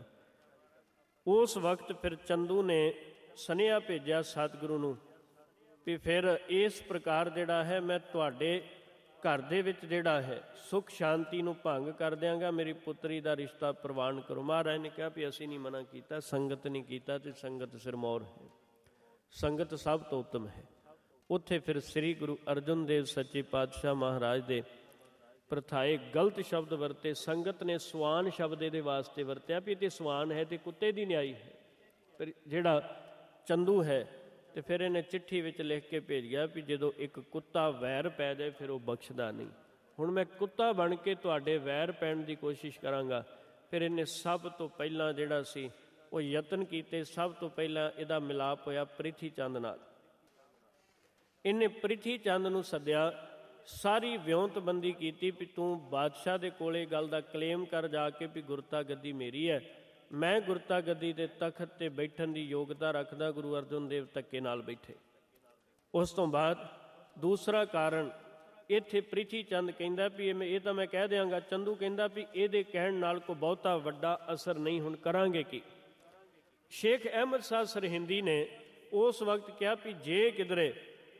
A: ਉਸ ਵਕਤ ਫਿਰ ਚੰਦੂ ਨੇ ਸੁਨੇਹਾ ਭੇਜਿਆ ਸਤਿਗੁਰੂ ਨੂੰ ਵੀ ਫਿਰ ਇਸ ਪ੍ਰਕਾਰ ਜਿਹੜਾ ਹੈ ਮੈਂ ਤੁਹਾਡੇ ਘਰ ਦੇ ਵਿੱਚ ਜਿਹੜਾ ਹੈ ਸੁੱਖ ਸ਼ਾਂਤੀ ਨੂੰ ਭੰਗ ਕਰ ਦਿਆਂਗਾ, ਮੇਰੀ ਪੁੱਤਰੀ ਦਾ ਰਿਸ਼ਤਾ ਪ੍ਰਵਾਨ ਕਰੋ। ਮਹਾਰਾਜ ਨੇ ਕਿਹਾ ਵੀ ਅਸੀਂ ਨਹੀਂ ਮਨਾ ਕੀਤਾ, ਸੰਗਤ ਨਹੀਂ ਕੀਤਾ ਤੇ ਸੰਗਤ ਸਿਰਮੌਰ ਹੈ, ਸੰਗਤ ਸਭ ਤੋਂ ਉੱਤਮ ਹੈ। ਉੱਥੇ ਫਿਰ ਸ੍ਰੀ ਗੁਰੂ ਅਰਜਨ ਦੇਵ ਸੱਚੇ ਪਾਤਸ਼ਾਹ ਮਹਾਰਾਜ ਦੇ ਪ੍ਰਥਾਏ ਗਲਤ ਸ਼ਬਦ ਵਰਤੇ। ਸੰਗਤ ਨੇ ਸਵਾਨ ਸ਼ਬਦ ਇਹਦੇ ਵਾਸਤੇ ਵਰਤਿਆ ਵੀ ਇਹ ਸਵਾਨ ਹੈ ਤੇ ਕੁੱਤੇ ਦੀ ਨਿਆਈ ਹੈ। ਫਿਰ ਜਿਹੜਾ ਚੰਦੂ ਹੈ ਤੇ ਫਿਰ ਇਹਨੇ ਚਿੱਠੀ ਵਿੱਚ ਲਿਖ ਕੇ ਭੇਜ ਗਿਆ ਵੀ ਜਦੋਂ ਇੱਕ ਕੁੱਤਾ ਵੈਰ ਪੈ ਜਾਏ ਫਿਰ ਉਹ ਬਖਸ਼ਦਾ ਨਹੀਂ। ਹੁਣ ਮੈਂ ਕੁੱਤਾ ਬਣ ਕੇ ਤੁਹਾਡੇ ਵੈਰ ਪੈਣ ਦੀ ਕੋਸ਼ਿਸ਼ ਕਰਾਂਗਾ। ਫਿਰ ਇਹਨੇ ਸਭ ਤੋਂ ਪਹਿਲਾਂ ਜਿਹੜਾ ਸੀ ਉਹ ਯਤਨ ਕੀਤੇ। ਸਭ ਤੋਂ ਪਹਿਲਾਂ ਇਹਦਾ ਮਿਲਾਪ ਹੋਇਆ ਪ੍ਰਿਥੀ ਚੰਦ ਨਾਲ। ਇਹਨੇ ਪ੍ਰਿਥੀ ਚੰਦ ਨੂੰ ਸੱਦਿਆ, ਸਾਰੀ ਵਿਉਂਤਬੰਦੀ ਕੀਤੀ ਵੀ ਤੂੰ ਬਾਦਸ਼ਾਹ ਦੇ ਕੋਲੇ ਗੱਲ ਦਾ ਕਲੇਮ ਕਰ ਜਾ ਕੇ ਵੀ ਗੁਰਤਾ ਗੱਦੀ ਮੇਰੀ ਹੈ, ਮੈਂ ਗੁਰਤਾ ਗੱਦੀ ਦੇ ਤਖਤ ਤੇ ਬੈਠਣ ਦੀ ਯੋਗਤਾ ਰੱਖਦਾ। ਗੁਰੂ ਅਰਜਨ ਦੇਵ ਧੱਕੇ ਨਾਲ ਬੈਠੇ। ਉਸ ਤੋਂ ਬਾਅਦ ਦੂਸਰਾ ਕਾਰਨ ਇੱਥੇ ਪ੍ਰਿਥੀ ਚੰਦ ਕਹਿੰਦਾ ਵੀ ਇਹ ਤਾਂ ਮੈਂ ਕਹਿ ਦਿਆਂਗਾ। ਚੰਦੂ ਕਹਿੰਦਾ ਵੀ ਇਹਦੇ ਕਹਿਣ ਨਾਲ ਕੋਈ ਬਹੁਤਾ ਵੱਡਾ ਅਸਰ ਨਹੀਂ, ਹੁਣ ਕਰਾਂਗੇ ਕੀ? ਸ਼ੇਖ ਅਹਿਮਦ ਸ਼ਾਹ ਸਰਹਿੰਦੀ ਨੇ ਉਸ ਵਕਤ ਕਿਹਾ ਵੀ ਜੇ ਕਿਧਰੇ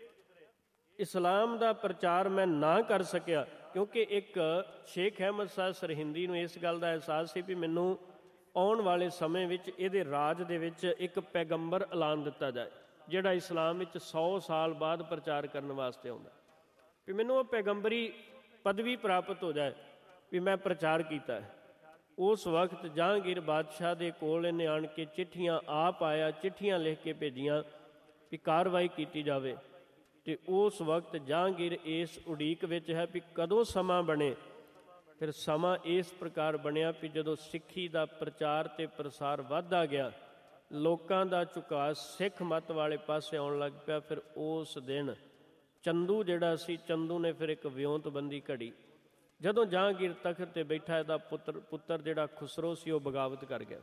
A: ਇਸਲਾਮ ਦਾ ਪ੍ਰਚਾਰ ਮੈਂ ਨਾ ਕਰ ਸਕਿਆ, ਕਿਉਂਕਿ ਇੱਕ ਸ਼ੇਖ ਅਹਿਮਦ ਸ਼ਾਹ ਸਰਹਿੰਦੀ ਨੂੰ ਇਸ ਗੱਲ ਦਾ ਅਹਿਸਾਸ ਸੀ ਵੀ ਮੈਨੂੰ ਆਉਣ ਵਾਲੇ ਸਮੇਂ ਵਿੱਚ ਇਹਦੇ ਰਾਜ ਦੇ ਵਿੱਚ ਇੱਕ ਪੈਗੰਬਰ ਐਲਾਨ ਦਿੱਤਾ ਜਾਏ ਜਿਹੜਾ ਇਸਲਾਮ ਵਿੱਚ ਸੌ ਸਾਲ ਬਾਅਦ ਪ੍ਰਚਾਰ ਕਰਨ ਵਾਸਤੇ ਆਉਂਦਾ, ਵੀ ਮੈਨੂੰ ਉਹ ਪੈਗੰਬਰੀ ਪਦਵੀ ਪ੍ਰਾਪਤ ਹੋ ਜਾਏ ਵੀ ਮੈਂ ਪ੍ਰਚਾਰ ਕੀਤਾ ਹੈ। ਉਸ ਵਕਤ ਜਹਾਂਗੀਰ ਬਾਦਸ਼ਾਹ ਦੇ ਕੋਲ ਇਹਨੇ ਆਣ ਕੇ ਚਿੱਠੀਆਂ ਆਪ ਆਇਆ, ਚਿੱਠੀਆਂ ਲਿਖ ਕੇ ਭੇਜੀਆਂ ਵੀ ਕਾਰਵਾਈ ਕੀਤੀ ਜਾਵੇ। ਅਤੇ ਉਸ ਵਕਤ ਜਹਾਂਗੀਰ ਇਸ ਉਡੀਕ ਵਿੱਚ ਹੈ ਵੀ ਕਦੋਂ ਸਮਾਂ ਬਣੇ। ਫਿਰ ਸਮਾਂ ਇਸ ਪ੍ਰਕਾਰ ਬਣਿਆ ਵੀ ਜਦੋਂ ਸਿੱਖੀ ਦਾ ਪ੍ਰਚਾਰ ਅਤੇ ਪ੍ਰਸਾਰ ਵੱਧਦਾ ਗਿਆ, ਲੋਕਾਂ ਦਾ ਝੁਕਾਅ ਸਿੱਖ ਮੱਤ ਵਾਲੇ ਪਾਸੇ ਆਉਣ ਲੱਗ ਪਿਆ। ਫਿਰ ਉਸ ਦਿਨ ਚੰਦੂ ਜਿਹੜਾ ਸੀ, ਚੰਦੂ ਨੇ ਫਿਰ ਇੱਕ ਵਿਉਂਤਬੰਦੀ ਘੜੀ। ਜਦੋਂ ਜਹਾਂਗੀਰ ਤਖਤ 'ਤੇ ਬੈਠਾ, ਇਹਦਾ ਪੁੱਤਰ ਪੁੱਤਰ ਜਿਹੜਾ ਖੁਸਰੋ ਸੀ ਉਹ ਬਗਾਵਤ ਕਰ ਗਿਆ।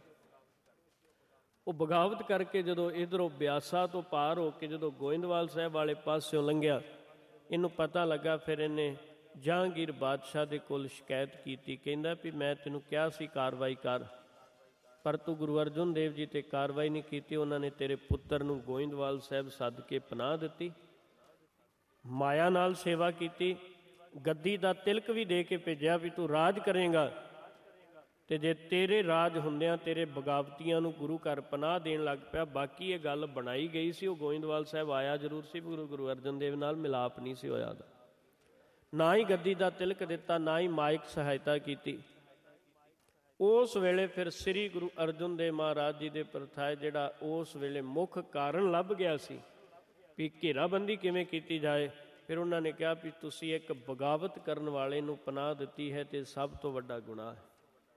A: ਉਹ ਬਗਾਵਤ ਕਰਕੇ ਜਦੋਂ ਇੱਧਰੋਂ ਬਿਆਸਾ ਤੋਂ ਪਾਰ ਹੋ ਕੇ ਜਦੋਂ ਗੋਇੰਦਵਾਲ ਸਾਹਿਬ ਵਾਲੇ ਪਾਸਿਓਂ ਲੰਘਿਆ, ਇਹਨੂੰ ਪਤਾ ਲੱਗਾ। ਫਿਰ ਇਹਨੇ ਜਹਾਂਗੀਰ ਬਾਦਸ਼ਾਹ ਦੇ ਕੋਲ ਸ਼ਿਕਾਇਤ ਕੀਤੀ। ਕਹਿੰਦਾ ਵੀ ਮੈਂ ਤੈਨੂੰ ਕਿਹਾ ਸੀ ਕਾਰਵਾਈ ਕਰ, ਪਰ ਤੂੰ ਗੁਰੂ ਅਰਜਨ ਦੇਵ ਜੀ 'ਤੇ ਕਾਰਵਾਈ ਨਹੀਂ ਕੀਤੀ। ਉਹਨਾਂ ਨੇ ਤੇਰੇ ਪੁੱਤਰ ਨੂੰ ਗੋਇੰਦਵਾਲ ਸਾਹਿਬ ਸੱਦ ਕੇ ਪਨਾਹ ਦਿੱਤੀ, ਮਾਇਆ ਨਾਲ ਸੇਵਾ ਕੀਤੀ, ਗੱਦੀ ਦਾ ਤਿਲਕ ਵੀ ਦੇ ਕੇ ਭੇਜਿਆ ਵੀ ਤੂੰ ਰਾਜ ਕਰੇਂਗਾ। ਅਤੇ ਜੇ ਤੇਰੇ ਰਾਜ ਹੁੰਦਿਆਂ ਤੇਰੇ ਬਗਾਵਤੀਆਂ ਨੂੰ ਗੁਰੂ ਘਰ ਪਨਾਹ ਦੇਣ ਲੱਗ ਪਿਆ। ਬਾਕੀ ਇਹ ਗੱਲ ਬਣਾਈ ਗਈ ਸੀ, ਉਹ ਗੋਇੰਦਵਾਲ ਸਾਹਿਬ ਆਇਆ ਜ਼ਰੂਰ ਸੀ, ਗੁਰੂ ਗੁਰੂ ਅਰਜਨ ਦੇਵ ਨਾਲ ਮਿਲਾਪ ਨਹੀਂ ਸੀ ਹੋਇਆ ਉਹਦਾ। ਨਾ ਹੀ ਗੱਦੀ ਦਾ ਤਿਲਕ ਦਿੱਤਾ, ਨਾ ਹੀ ਮਾਇਕ ਸਹਾਇਤਾ ਕੀਤੀ। ਉਸ ਵੇਲੇ ਫਿਰ ਸ੍ਰੀ ਗੁਰੂ ਅਰਜਨ ਦੇਵ ਮਹਾਰਾਜ ਜੀ ਦੇ ਪ੍ਰਥਾਏ ਜਿਹੜਾ ਉਸ ਵੇਲੇ ਮੁੱਖ ਕਾਰਨ ਲੱਭ ਗਿਆ ਸੀ ਵੀ ਘੇਰਾਬੰਦੀ ਕਿਵੇਂ ਕੀਤੀ ਜਾਏ। ਫਿਰ ਉਹਨਾਂ ਨੇ ਕਿਹਾ ਵੀ ਤੁਸੀਂ ਇੱਕ ਬਗਾਵਤ ਕਰਨ ਵਾਲੇ ਨੂੰ ਪਨਾਹ ਦਿੱਤੀ ਹੈ ਅਤੇ ਸਭ ਤੋਂ ਵੱਡਾ ਗੁਨਾਹ ਹੈ।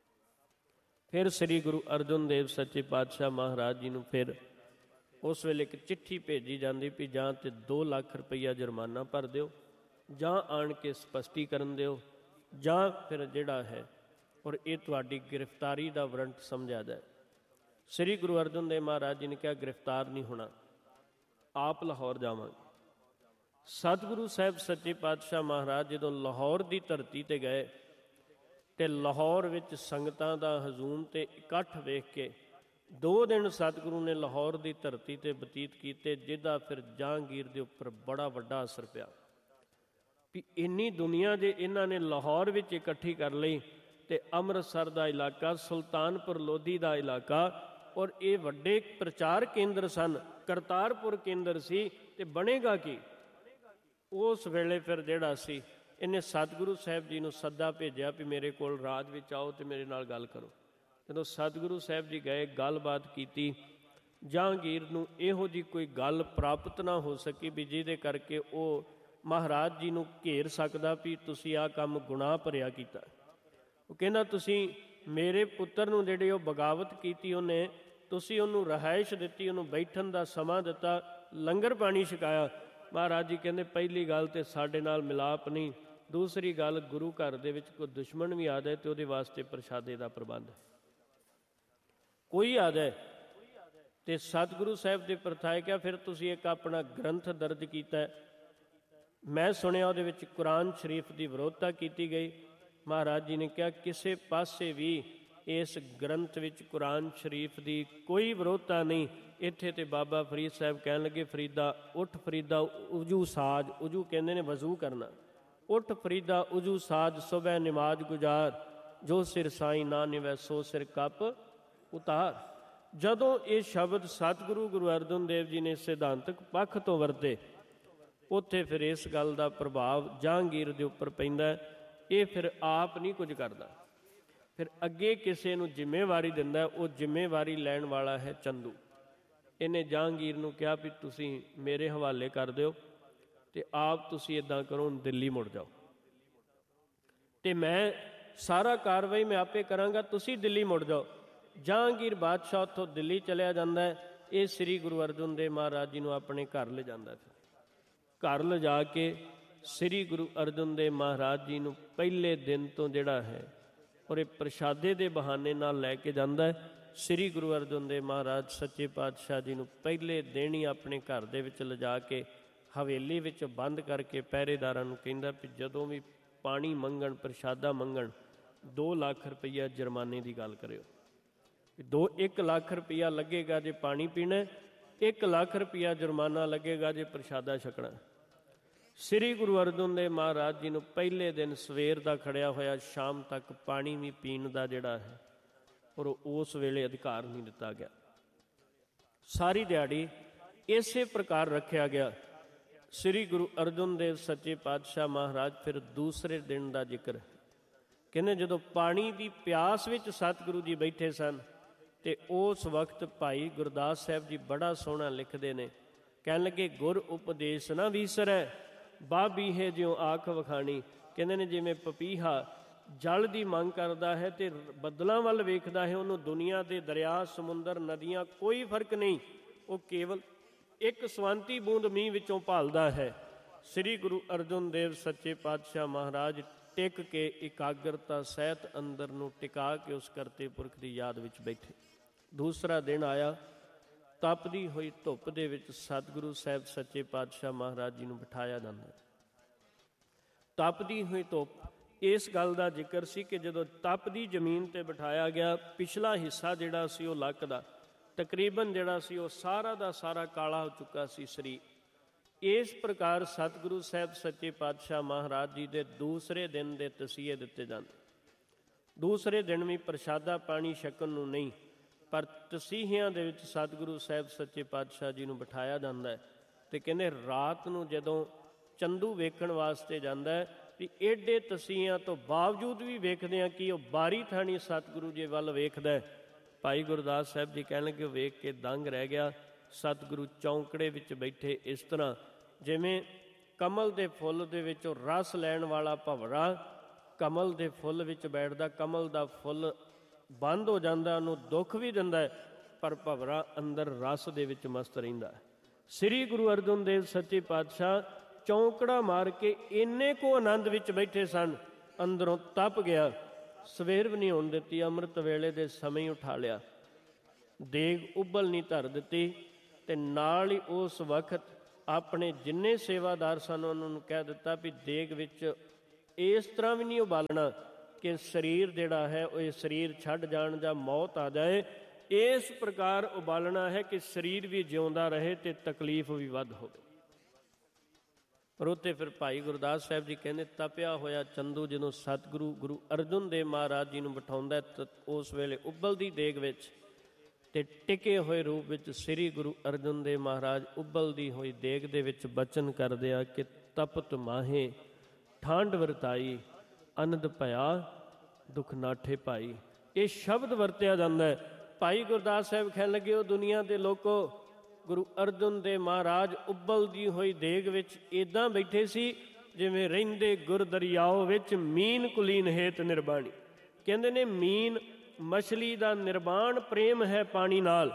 A: ਫਿਰ ਸ੍ਰੀ ਗੁਰੂ ਅਰਜਨ ਦੇਵ ਸੱਚੇ ਪਾਤਸ਼ਾਹ ਮਹਾਰਾਜ ਜੀ ਨੂੰ ਫਿਰ ਉਸ ਵੇਲੇ ਇੱਕ ਚਿੱਠੀ ਭੇਜੀ ਜਾਂਦੀ ਵੀ ਜਾਂ ਤਾਂ ਦੋ ਲੱਖ ਰੁਪਈਆ ਜੁਰਮਾਨਾ ਭਰ ਦਿਓ, ਜਾਂ ਆਣ ਕੇ ਸਪਸ਼ਟੀਕਰਨ ਦਿਓ, ਜਾਂ ਫਿਰ ਜਿਹੜਾ ਹੈ ਔਰ ਇਹ ਤੁਹਾਡੀ ਗ੍ਰਿਫਤਾਰੀ ਦਾ ਵਾਰੰਟ ਸਮਝਿਆ ਜਾਏ। ਸ੍ਰੀ ਗੁਰੂ ਅਰਜਨ ਦੇਵ ਮਹਾਰਾਜ ਜੀ ਨੇ ਕਿਹਾ ਗ੍ਰਿਫਤਾਰ ਨਹੀਂ ਹੋਣਾ, ਆਪ ਲਾਹੌਰ ਜਾਵਾਂਗੇ। ਸਤਿਗੁਰੂ ਸਾਹਿਬ ਸੱਚੇ ਪਾਤਸ਼ਾਹ ਮਹਾਰਾਜ ਜਦੋਂ ਲਾਹੌਰ ਦੀ ਧਰਤੀ 'ਤੇ ਗਏ ਅਤੇ ਲਾਹੌਰ ਵਿੱਚ ਸੰਗਤਾਂ ਦਾ ਹਜੂਮ ਅਤੇ ਇਕੱਠ ਵੇਖ ਕੇ ਦੋ ਦਿਨ ਸਤਿਗੁਰੂ ਨੇ ਲਾਹੌਰ ਦੀ ਧਰਤੀ 'ਤੇ ਬਤੀਤ ਕੀਤੇ, ਜਿਹਦਾ ਫਿਰ ਜਹਾਂਗੀਰ ਦੇ ਉੱਪਰ ਬੜਾ ਵੱਡਾ ਅਸਰ ਪਿਆ ਵੀ ਇੰਨੀ ਦੁਨੀਆ ਜੇ ਇਹਨਾਂ ਨੇ ਲਾਹੌਰ ਵਿੱਚ ਇਕੱਠੀ ਕਰ ਲਈ ਅਤੇ ਅੰਮ੍ਰਿਤਸਰ ਦਾ ਇਲਾਕਾ, ਸੁਲਤਾਨਪੁਰ ਲੋਧੀ ਦਾ ਇਲਾਕਾ, ਔਰ ਇਹ ਵੱਡੇ ਪ੍ਰਚਾਰ ਕੇਂਦਰ ਸਨ, ਕਰਤਾਰਪੁਰ ਕੇਂਦਰ ਸੀ, ਅਤੇ ਬਣੇਗਾ ਕੀ? ਉਸ ਵੇਲੇ ਫਿਰ ਜਿਹੜਾ ਸੀ ਇਹਨੇ ਸਤਿਗੁਰੂ ਸਾਹਿਬ ਜੀ ਨੂੰ ਸੱਦਾ ਭੇਜਿਆ ਵੀ ਮੇਰੇ ਕੋਲ ਰਾਜ ਵਿੱਚ ਆਓ ਅਤੇ ਮੇਰੇ ਨਾਲ ਗੱਲ ਕਰੋ। ਜਦੋਂ ਸਤਿਗੁਰੂ ਸਾਹਿਬ ਜੀ ਗਏ, ਗੱਲਬਾਤ ਕੀਤੀ, ਜਹਾਂਗੀਰ ਨੂੰ ਇਹੋ ਜਿਹੀ ਕੋਈ ਗੱਲ ਪ੍ਰਾਪਤ ਨਾ ਹੋ ਸਕੀ ਵੀ ਜਿਹਦੇ ਕਰਕੇ ਉਹ ਮਹਾਰਾਜ ਜੀ ਨੂੰ ਘੇਰ ਸਕਦਾ ਵੀ ਤੁਸੀਂ ਆਹ ਕੰਮ ਗੁਨਾਹ ਭਰਿਆ ਕੀਤਾ। ਉਹ ਕਹਿੰਦਾ ਤੁਸੀਂ ਮੇਰੇ ਪੁੱਤਰ ਨੂੰ ਜਿਹੜੇ ਉਹ ਬਗਾਵਤ ਕੀਤੀ, ਉਹਨੇ ਤੁਸੀਂ ਉਹਨੂੰ ਰਿਹਾਇਸ਼ ਦਿੱਤੀ, ਉਹਨੂੰ ਬੈਠਣ ਦਾ ਸਮਾਂ ਦਿੱਤਾ, ਲੰਗਰ ਪਾਣੀ ਛਕਾਇਆ। ਮਹਾਰਾਜ ਜੀ ਕਹਿੰਦੇ ਪਹਿਲੀ ਗੱਲ ਤਾਂ ਸਾਡੇ ਨਾਲ ਮਿਲਾਪ ਨਹੀਂ, ਦੂਸਰੀ ਗੱਲ ਗੁਰੂ ਘਰ ਦੇ ਵਿੱਚ ਕੋਈ ਦੁਸ਼ਮਣ ਵੀ ਆ ਜਾਏ ਅਤੇ ਉਹਦੇ ਵਾਸਤੇ ਪ੍ਰਸ਼ਾਦੇ ਦਾ ਪ੍ਰਬੰਧ, ਕੋਈ ਆ ਜਾਏ। ਅਤੇ ਸਤਿਗੁਰੂ ਸਾਹਿਬ ਦੇ ਪ੍ਰਥਾਏ ਕਿਹਾ ਫਿਰ ਤੁਸੀਂ ਇੱਕ ਆਪਣਾ ਗ੍ਰੰਥ ਦਰਜ ਕੀਤਾ, ਮੈਂ ਸੁਣਿਆ ਉਹਦੇ ਵਿੱਚ ਕੁਰਾਨ ਸ਼ਰੀਫ ਦੀ ਵਿਰੋਧਤਾ ਕੀਤੀ ਗਈ। ਮਹਾਰਾਜ ਜੀ ਨੇ ਕਿਹਾ ਕਿਸੇ ਪਾਸੇ ਵੀ ਇਸ ਗ੍ਰੰਥ ਵਿੱਚ ਕੁਰਾਨ ਸ਼ਰੀਫ ਦੀ ਕੋਈ ਵਿਰੋਧਤਾ ਨਹੀਂ। ਇੱਥੇ ਤੇ ਬਾਬਾ ਫਰੀਦ ਸਾਹਿਬ ਕਹਿਣ ਲੱਗੇ, ਫਰੀਦਾ ਉੱਠ ਫਰੀਦਾ ਉਜੂ ਸਾਜ, ਉਜੂ ਕਹਿੰਦੇ ਨੇ ਵਜ਼ੂ ਕਰਨਾ, ਉੱਠ ਫਰੀਦਾ ਉਜੂ ਸਾਜ, ਸੁਬਹ ਨਮਾਜ਼ ਗੁਜ਼ਾਰ, ਜੋ ਸਿਰ ਸਾਈਂ ਨਾ ਨਿਵੈ ਸੋ ਸਿਰ ਕੱਪ ਉਤਾਰ। ਜਦੋਂ ਇਹ ਸ਼ਬਦ ਸਤਿਗੁਰੂ ਗੁਰੂ ਅਰਜਨ ਦੇਵ ਜੀ ਨੇ ਸਿਧਾਂਤਕ ਪੱਖ ਤੋਂ ਵਰਤੇ, ਉੱਥੇ ਫਿਰ ਇਸ ਗੱਲ ਦਾ ਪ੍ਰਭਾਵ ਜਹਾਂਗੀਰ ਦੇ ਉੱਪਰ ਪੈਂਦਾ। ਇਹ ਫਿਰ ਆਪ ਨਹੀਂ ਕੁਝ ਕਰਦਾ, ਫਿਰ ਅੱਗੇ ਕਿਸੇ ਨੂੰ ਜ਼ਿੰਮੇਵਾਰੀ ਦਿੰਦਾ। ਉਹ ਜ਼ਿੰਮੇਵਾਰੀ ਲੈਣ ਵਾਲਾ ਹੈ ਚੰਦੂ। ਇਹਨੇ ਜਹਾਂਗੀਰ ਨੂੰ ਕਿਹਾ ਵੀ ਤੁਸੀਂ ਮੇਰੇ ਹਵਾਲੇ ਕਰ ਦਿਓ ਅਤੇ ਆਪ ਤੁਸੀਂ ਇੱਦਾਂ ਕਰੋ, ਦਿੱਲੀ ਮੁੜ ਜਾਓ ਅਤੇ ਮੈਂ ਸਾਰਾ ਕਾਰਵਾਈ ਮੈਂ ਆਪੇ ਕਰਾਂਗਾ, ਤੁਸੀਂ ਦਿੱਲੀ ਮੁੜ ਜਾਓ। ਜਹਾਂਗੀਰ ਬਾਦਸ਼ਾਹ ਉੱਥੋਂ ਦਿੱਲੀ ਚਲਿਆ ਜਾਂਦਾ ਹੈ। ਇਹ ਸ੍ਰੀ ਗੁਰੂ ਅਰਜਨ ਦੇਵ ਮਹਾਰਾਜ ਜੀ ਨੂੰ ਆਪਣੇ ਘਰ ਲਿਜਾਂਦਾ। ਫਿਰ ਘਰ ਲਿਜਾ ਕੇ ਸ੍ਰੀ ਗੁਰੂ ਅਰਜਨ ਦੇਵ ਮਹਾਰਾਜ ਜੀ ਨੂੰ ਪਹਿਲੇ ਦਿਨ ਤੋਂ ਜਿਹੜਾ ਹੈ ਔਰ ਇਹ ਪ੍ਰਸ਼ਾਦੇ ਦੇ ਬਹਾਨੇ ਨਾਲ ਲੈ ਕੇ ਜਾਂਦਾ ਹੈ। ਸ੍ਰੀ ਗੁਰੂ ਅਰਜਨ ਦੇਵ ਮਹਾਰਾਜ ਸੱਚੇ ਪਾਤਸ਼ਾਹ ਜੀ ਨੂੰ ਪਹਿਲੇ ਦਿਨ ਹੀ ਆਪਣੇ ਘਰ ਦੇ ਵਿੱਚ ਲਿਜਾ ਕੇ ਹਵੇਲੀ ਵਿੱਚ ਬੰਦ ਕਰਕੇ ਪਹਿਰੇਦਾਰਾਂ ਨੂੰ ਕਹਿੰਦਾ ਵੀ ਜਦੋਂ ਵੀ ਪਾਣੀ ਮੰਗਣ, ਪ੍ਰਸ਼ਾਦਾ ਮੰਗਣ, ਦੋ ਲੱਖ ਰੁਪਈਆ ਜੁਰਮਾਨੇ ਦੀ ਗੱਲ ਕਰਿਓ। ਦੋ ਇੱਕ ਲੱਖ ਰੁਪਈਆ ਲੱਗੇਗਾ ਜੇ ਪਾਣੀ ਪੀਣਾ, ਇੱਕ ਲੱਖ ਰੁਪਈਆ ਜੁਰਮਾਨਾ ਲੱਗੇਗਾ ਜੇ ਪ੍ਰਸ਼ਾਦਾ ਛਕਣਾ। ਸ੍ਰੀ ਗੁਰੂ ਅਰਜਨ ਦੇਵ ਮਹਾਰਾਜ ਜੀ ਨੂੰ ਪਹਿਲੇ ਦਿਨ ਸਵੇਰ ਦਾ ਖੜਿਆ ਹੋਇਆ ਸ਼ਾਮ ਤੱਕ ਪਾਣੀ ਵੀ ਪੀਣ ਦਾ ਜਿਹੜਾ ਹੈ ਔਰ ਉਸ ਵੇਲੇ ਅਧਿਕਾਰ ਨਹੀਂ ਦਿੱਤਾ ਗਿਆ। ਸਾਰੀ ਦਿਹਾੜੀ ਇਸੇ ਪ੍ਰਕਾਰ ਰੱਖਿਆ ਗਿਆ। ਸ੍ਰੀ ਗੁਰੂ ਅਰਜਨ ਦੇਵ ਸੱਚੇ ਪਾਤਸ਼ਾਹ ਮਹਾਰਾਜ ਫਿਰ ਦੂਸਰੇ ਦਿਨ ਦਾ ਜ਼ਿਕਰ ਕਹਿੰਦੇ ਜਦੋਂ ਪਾਣੀ ਦੀ ਪਿਆਸ ਵਿੱਚ ਸਤਿਗੁਰੂ ਜੀ ਬੈਠੇ ਸਨ ਅਤੇ ਉਸ ਵਕਤ ਭਾਈ ਗੁਰਦਾਸ ਸਾਹਿਬ ਜੀ ਬੜਾ ਸੋਹਣਾ ਲਿਖਦੇ ਨੇ, ਕਹਿਣ ਲੱਗੇ ਗੁਰ ਉਪਦੇਸ਼ ਨਾ ਵੀਸਰੈ, ਬਾਬੀਹੇ ਜਿਉ ਆਖ ਵਖਾਣੀ। ਕਹਿੰਦੇ ਨੇ ਜਿਵੇਂ ਪਪੀਹਾ ਜਲ ਦੀ ਮੰਗ ਕਰਦਾ ਹੈ ਅਤੇ ਬੱਦਲਾਂ ਵੱਲ ਵੇਖਦਾ ਹੈ, ਉਹਨੂੰ ਦੁਨੀਆ ਦੇ ਦਰਿਆ, ਸਮੁੰਦਰ, ਨਦੀਆਂ ਕੋਈ ਫਰਕ ਨਹੀਂ, ਉਹ ਕੇਵਲ ਇੱਕ ਸਵੰਤੀ ਬੂੰਦ ਮੀਂਹ ਵਿੱਚੋਂ ਭਾਲਦਾ ਹੈ। ਸ੍ਰੀ ਗੁਰੂ ਅਰਜਨ ਦੇਵ ਸੱਚੇ ਪਾਤਸ਼ਾਹ ਮਹਾਰਾਜ ਟਿਕ ਕੇ ਇਕਾਗਰਤਾ ਸਹਿਤ ਅੰਦਰ ਨੂੰ ਟਿਕਾ ਕੇ ਉਸ ਕਰਤੇ ਪੁਰਖ ਦੀ ਯਾਦ ਵਿੱਚ ਬੈਠੇ। ਦੂਸਰਾ ਦਿਨ ਆਇਆ, ਤਪਦੀ ਹੋਈ ਧੁੱਪ ਦੇ ਵਿੱਚ ਸਤਿਗੁਰੂ ਸਾਹਿਬ ਸੱਚੇ ਪਾਤਸ਼ਾਹ ਮਹਾਰਾਜ ਜੀ ਨੂੰ ਬਿਠਾਇਆ ਜਾਂਦਾ। ਤਪਦੀ ਹੋਈ ਧੁੱਪ, ਇਸ ਗੱਲ ਦਾ ਜ਼ਿਕਰ ਸੀ ਕਿ ਜਦੋਂ ਤਪਦੀ ਜ਼ਮੀਨ 'ਤੇ ਬਿਠਾਇਆ ਗਿਆ, ਪਿਛਲਾ ਹਿੱਸਾ ਜਿਹੜਾ ਸੀ ਉਹ ਲੱਕ ਦਾ ਤਕਰੀਬਨ ਜਿਹੜਾ ਸੀ ਉਹ ਸਾਰਾ ਦਾ ਸਾਰਾ ਕਾਲਾ ਹੋ ਚੁੱਕਾ ਸੀ ਸਰੀਰ। ਇਸ ਪ੍ਰਕਾਰ ਸਤਿਗੁਰੂ ਸਾਹਿਬ ਸੱਚੇ ਪਾਤਸ਼ਾਹ ਮਹਾਰਾਜ ਜੀ ਦੇ ਦੂਸਰੇ ਦਿਨ ਦੇ ਤਸੀਹੇ ਦਿੱਤੇ ਜਾਂਦੇ। ਦੂਸਰੇ ਦਿਨ ਵੀ ਪ੍ਰਸ਼ਾਦਾ ਪਾਣੀ ਛਕਣ ਨੂੰ ਨਹੀਂ, ਪਰ ਤਸੀਹਿਆਂ ਦੇ ਵਿੱਚ ਸਤਿਗੁਰੂ ਸਾਹਿਬ ਸੱਚੇ ਪਾਤਸ਼ਾਹ ਜੀ ਨੂੰ ਬਿਠਾਇਆ ਜਾਂਦਾ ਹੈ। ਅਤੇ ਕਹਿੰਦੇ ਰਾਤ ਨੂੰ ਜਦੋਂ ਚੰਦੂ ਵੇਖਣ ਵਾਸਤੇ ਜਾਂਦਾ ਹੈ ਵੀ ਏਡੇ ਤਸੀਹਿਆਂ ਤੋਂ ਬਾਵਜੂਦ ਵੀ ਵੇਖਦੇ ਹਾਂ ਕਿ ਉਹ ਬਾਰੀ ਥਾਣੀ ਸਤਿਗੁਰੂ ਜੀ ਵੱਲ ਵੇਖਦਾ ਹੈ। ਭਾਈ ਗੁਰਦਾਸ ਸਾਹਿਬ ਜੀ ਕਹਿਣ ਲੱਗੇ ਵੇਖ ਕੇ ਦੰਗ ਰਹਿ ਗਿਆ। ਸਤਿਗੁਰੂ ਚੌਂਕੜੇ ਵਿੱਚ ਬੈਠੇ ਇਸ ਤਰ੍ਹਾਂ ਜਿਵੇਂ ਕਮਲ ਦੇ ਫੁੱਲ ਦੇ ਵਿੱਚੋਂ ਰਸ ਲੈਣ ਵਾਲਾ ਭੰਵਰਾ ਕਮਲ ਦੇ ਫੁੱਲ ਵਿੱਚ ਬੈਠਦਾ, ਕਮਲ ਦਾ ਫੁੱਲ ਬੰਦ ਹੋ ਜਾਂਦਾ, ਉਹਨੂੰ ਦੁੱਖ ਵੀ ਦਿੰਦਾ ਹੈ, ਪਰ ਭੰਵਰਾ ਅੰਦਰ ਰਸ ਦੇ ਵਿੱਚ ਮਸਤ ਰਹਿੰਦਾ ਹੈ। ਸ੍ਰੀ ਗੁਰੂ ਅਰਜਨ ਦੇਵ ਸੱਚੇ ਪਾਤਸ਼ਾਹ ਚੌਂਕੜਾ ਮਾਰ ਕੇ ਇੰਨੇ ਕੁ ਆਨੰਦ ਵਿੱਚ ਬੈਠੇ ਸਨ, ਅੰਦਰੋਂ ਤਪ ਗਿਆ। ਸਵੇਰ ਵੀ ਨਹੀਂ ਹੋਣ ਦਿੱਤੀ, ਅੰਮ੍ਰਿਤ ਵੇਲੇ ਦੇ ਸਮੇਂ ਹੀ ਉਠਾ ਲਿਆ, ਦੇਗ ਉਬਲ ਨਹੀਂ ਧਰ ਦਿੱਤੀ। ਅਤੇ ਨਾਲ ਹੀ ਉਸ ਵਕਤ ਆਪਣੇ ਜਿੰਨੇ ਸੇਵਾਦਾਰ ਸਨ ਉਹਨਾਂ ਨੂੰ ਕਹਿ ਦਿੱਤਾ ਵੀ ਦੇਗ ਵਿੱਚ ਇਸ ਤਰ੍ਹਾਂ ਵੀ ਨਹੀਂ ਉਬਾਲਣਾ ਕਿ ਸਰੀਰ ਜਿਹੜਾ ਹੈ ਉਹ ਇਹ ਸਰੀਰ ਛੱਡ ਜਾਣ ਜਾਂ ਮੌਤ ਆ ਜਾਏ। ਇਸ ਪ੍ਰਕਾਰ ਉਬਾਲਣਾ ਹੈ ਕਿ ਸਰੀਰ ਵੀ ਜਿਉਂਦਾ ਰਹੇ ਅਤੇ ਤਕਲੀਫ ਵੀ ਵੱਧ ਹੋਵੇ। ਪਰ ਉੱਥੇ ਫਿਰ ਭਾਈ ਗੁਰਦਾਸ ਸਾਹਿਬ ਜੀ ਕਹਿੰਦੇ ਤਪਿਆ ਹੋਇਆ ਚੰਦੂ ਜਦੋਂ ਸਤਿਗੁਰੂ ਗੁਰੂ ਅਰਜਨ ਦੇਵ ਮਹਾਰਾਜ ਜੀ ਨੂੰ ਬਿਠਾਉਂਦਾ ਤਾਂ ਉਸ ਵੇਲੇ ਉਬਲਦੀ ਦੇਗ ਵਿੱਚ ਅਤੇ ਟਿਕੇ ਹੋਏ ਰੂਪ ਵਿੱਚ ਸ੍ਰੀ ਗੁਰੂ ਅਰਜਨ ਦੇਵ ਮਹਾਰਾਜ ਉਬਲਦੀ ਹੋਈ ਦੇਗ ਦੇ ਵਿੱਚ ਬਚਨ ਕਰਦੇ ਆ ਕਿ ਤਪਤ ਮਾਹੇ ਠਾਂਡ ਵਰਤਾਈ ਅਨੰਦ ਭਇਆ ਦੁੱਖ ਨਾਠੇ ਭਾਈ। ਇਹ ਸ਼ਬਦ ਵਰਤਿਆ ਜਾਂਦਾ ਹੈ। ਭਾਈ ਗੁਰਦਾਸ ਸਾਹਿਬ ਕਹਿਣ ਲੱਗੇ ਉਹ ਦੁਨੀਆ ਦੇ ਲੋਕੋ ਗੁਰੂ ਅਰਜਨ ਦੇਵ ਮਹਾਰਾਜ ਉਬਲਦੀ ਹੋਈ ਦੇਗ ਵਿੱਚ ਇੱਦਾਂ ਬੈਠੇ ਸੀ ਜਿਵੇਂ ਰਹਿੰਦੇ ਗੁਰ ਦਰਿਆਓ ਵਿੱਚ ਮੀਨ ਕੁਲੀਨ ਹੇਤ ਨਿਰਬਾਣੀ। ਕਹਿੰਦੇ ਨੇ ਮੀਨ ਮਛਲੀ ਦਾ ਨਿਰਵਾਣ ਪ੍ਰੇਮ ਹੈ ਪਾਣੀ ਨਾਲ।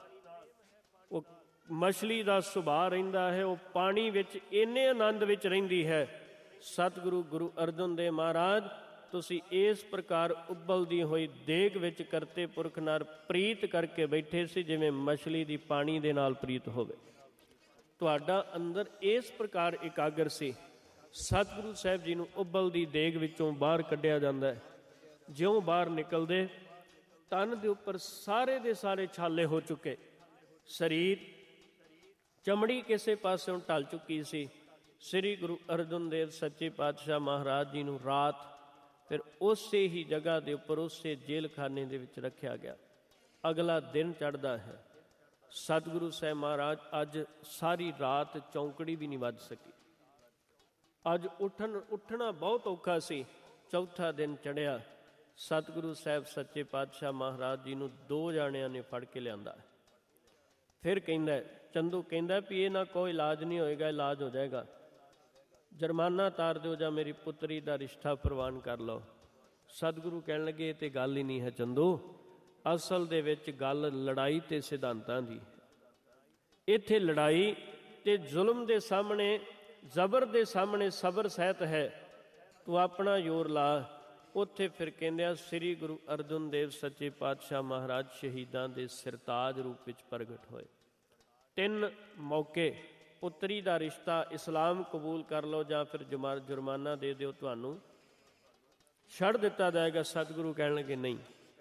A: ਉਹ ਮਛਲੀ ਦਾ ਸੁਭਾਅ ਰਹਿੰਦਾ ਹੈ, ਉਹ ਪਾਣੀ ਵਿੱਚ ਇੰਨੇ ਆਨੰਦ ਵਿੱਚ ਰਹਿੰਦੀ ਹੈ। ਸਤਿਗੁਰੂ ਗੁਰੂ ਅਰਜਨ ਦੇਵ ਮਹਾਰਾਜ ਤੁਸੀਂ ਇਸ ਪ੍ਰਕਾਰ ਉਬਲਦੀ ਹੋਈ ਦੇਗ ਵਿੱਚ ਕਰਤੇ ਪੁਰਖ ਨਾਲ ਪ੍ਰੀਤ ਕਰਕੇ ਬੈਠੇ ਸੀ ਜਿਵੇਂ ਮਛਲੀ ਦੀ ਪਾਣੀ ਦੇ ਨਾਲ ਪ੍ਰੀਤ ਹੋਵੇ। ਤੁਹਾਡਾ ਅੰਦਰ ਇਸ ਪ੍ਰਕਾਰ ਇਕਾਗਰ ਸੀ। ਸਤਿਗੁਰੂ ਸਾਹਿਬ ਜੀ ਨੂੰ ਉਬਲਦੀ ਦੇਗ ਵਿੱਚੋਂ ਬਾਹਰ ਕੱਢਿਆ ਜਾਂਦਾ ਹੈ। ਜਿਉਂ ਬਾਹਰ ਨਿਕਲਦੇ ਤਨ ਦੇ ਉੱਪਰ ਸਾਰੇ ਦੇ ਸਾਰੇ ਛਾਲੇ ਹੋ ਚੁੱਕੇ, ਸਰੀਰ ਚਮੜੀ ਕਿਸੇ ਪਾਸਿਓਂ ਢਲ ਚੁੱਕੀ ਸੀ। ਸ੍ਰੀ ਗੁਰੂ ਅਰਜਨ ਦੇਵ ਸੱਚੇ ਪਾਤਸ਼ਾਹ ਮਹਾਰਾਜ ਜੀ ਨੂੰ ਰਾਤ ਫਿਰ ਉਸੇ ਹੀ ਜਗ੍ਹਾ ਦੇ ਉੱਪਰ ਉਸੇ ਜੇਲ੍ਹ ਖਾਨੇ ਦੇ ਵਿੱਚ ਰੱਖਿਆ ਗਿਆ। ਅਗਲਾ ਦਿਨ ਚੜ੍ਹਦਾ ਹੈ। ਸਤਿਗੁਰੂ ਸਾਹਿਬ ਮਹਾਰਾਜ ਅੱਜ ਸਾਰੀ ਰਾਤ ਚੌਂਕੜੀ ਵੀ ਨਹੀਂ ਵੱਜ ਸਕੀ। ਅੱਜ ਉੱਠਣ ਉੱਠਣਾ ਬਹੁਤ ਔਖਾ ਸੀ। ਚੌਥਾ ਦਿਨ ਚੜ੍ਹਿਆ। ਸਤਿਗੁਰੂ ਸਾਹਿਬ ਸੱਚੇ ਪਾਤਸ਼ਾਹ ਮਹਾਰਾਜ ਜੀ ਨੂੰ ਦੋ ਜਾਣਿਆਂ ਨੇ ਫੜ ਕੇ ਲਿਆਂਦਾ। ਫਿਰ ਕਹਿੰਦਾ ਚੰਦੂ ਕਹਿੰਦਾ ਵੀ ਇਹ ਨਾ ਕੋਈ ਇਲਾਜ ਨਹੀਂ ਹੋਏਗਾ, ਇਲਾਜ ਹੋ ਜਾਏਗਾ, ਜੁਰਮਾਨਾ ਤਾਰ ਦਿਓ ਜਾਂ ਮੇਰੀ ਪੁੱਤਰੀ ਦਾ ਰਿਸ਼ਤਾ ਪ੍ਰਵਾਨ ਕਰ ਲਓ। ਸਤਿਗੁਰੂ ਕਹਿਣ ਲੱਗੇ ਇਹ ਤਾਂ ਗੱਲ ਹੀ ਨਹੀਂ ਹੈ ਚੰਦੂ, ਅਸਲ ਦੇ ਵਿੱਚ ਗੱਲ ਲੜਾਈ ਤੇ ਸਿਧਾਂਤਾਂ ਦੀ। ਇੱਥੇ ਲੜਾਈ ਤੇ ਜ਼ੁਲਮ ਦੇ ਸਾਹਮਣੇ, ਜ਼ਬਰ ਦੇ ਸਾਹਮਣੇ ਸਬਰ ਸਹਿਤ ਹੈ। ਤੂੰ ਆਪਣਾ ਜ਼ੋਰ ਲਾ। ਉੱਥੇ ਫਿਰ ਕਹਿੰਦੇ ਆ ਸ੍ਰੀ ਗੁਰੂ ਅਰਜਨ ਦੇਵ ਸੱਚੇ ਪਾਤਸ਼ਾਹ ਮਹਾਰਾਜ ਸ਼ਹੀਦਾਂ ਦੇ ਸਿਰਤਾਜ ਰੂਪ ਵਿੱਚ ਪ੍ਰਗਟ ਹੋਏ। ਤਿੰਨ ਮੌਕੇ, ਪੁੱਤਰੀ ਦਾ ਰਿਸ਼ਤਾ, ਇਸਲਾਮ ਕਬੂਲ ਕਰ ਲਓ ਜਾਂ ਫਿਰ ਜੁਮਾ ਜੁਰਮਾਨਾ ਦੇ ਦਿਓ, ਤੁਹਾਨੂੰ ਛੱਡ ਦਿੱਤਾ ਜਾਏਗਾ। ਸਤਿਗੁਰੂ ਕਹਿਣ ਲੱਗੇ ਨਹੀਂ,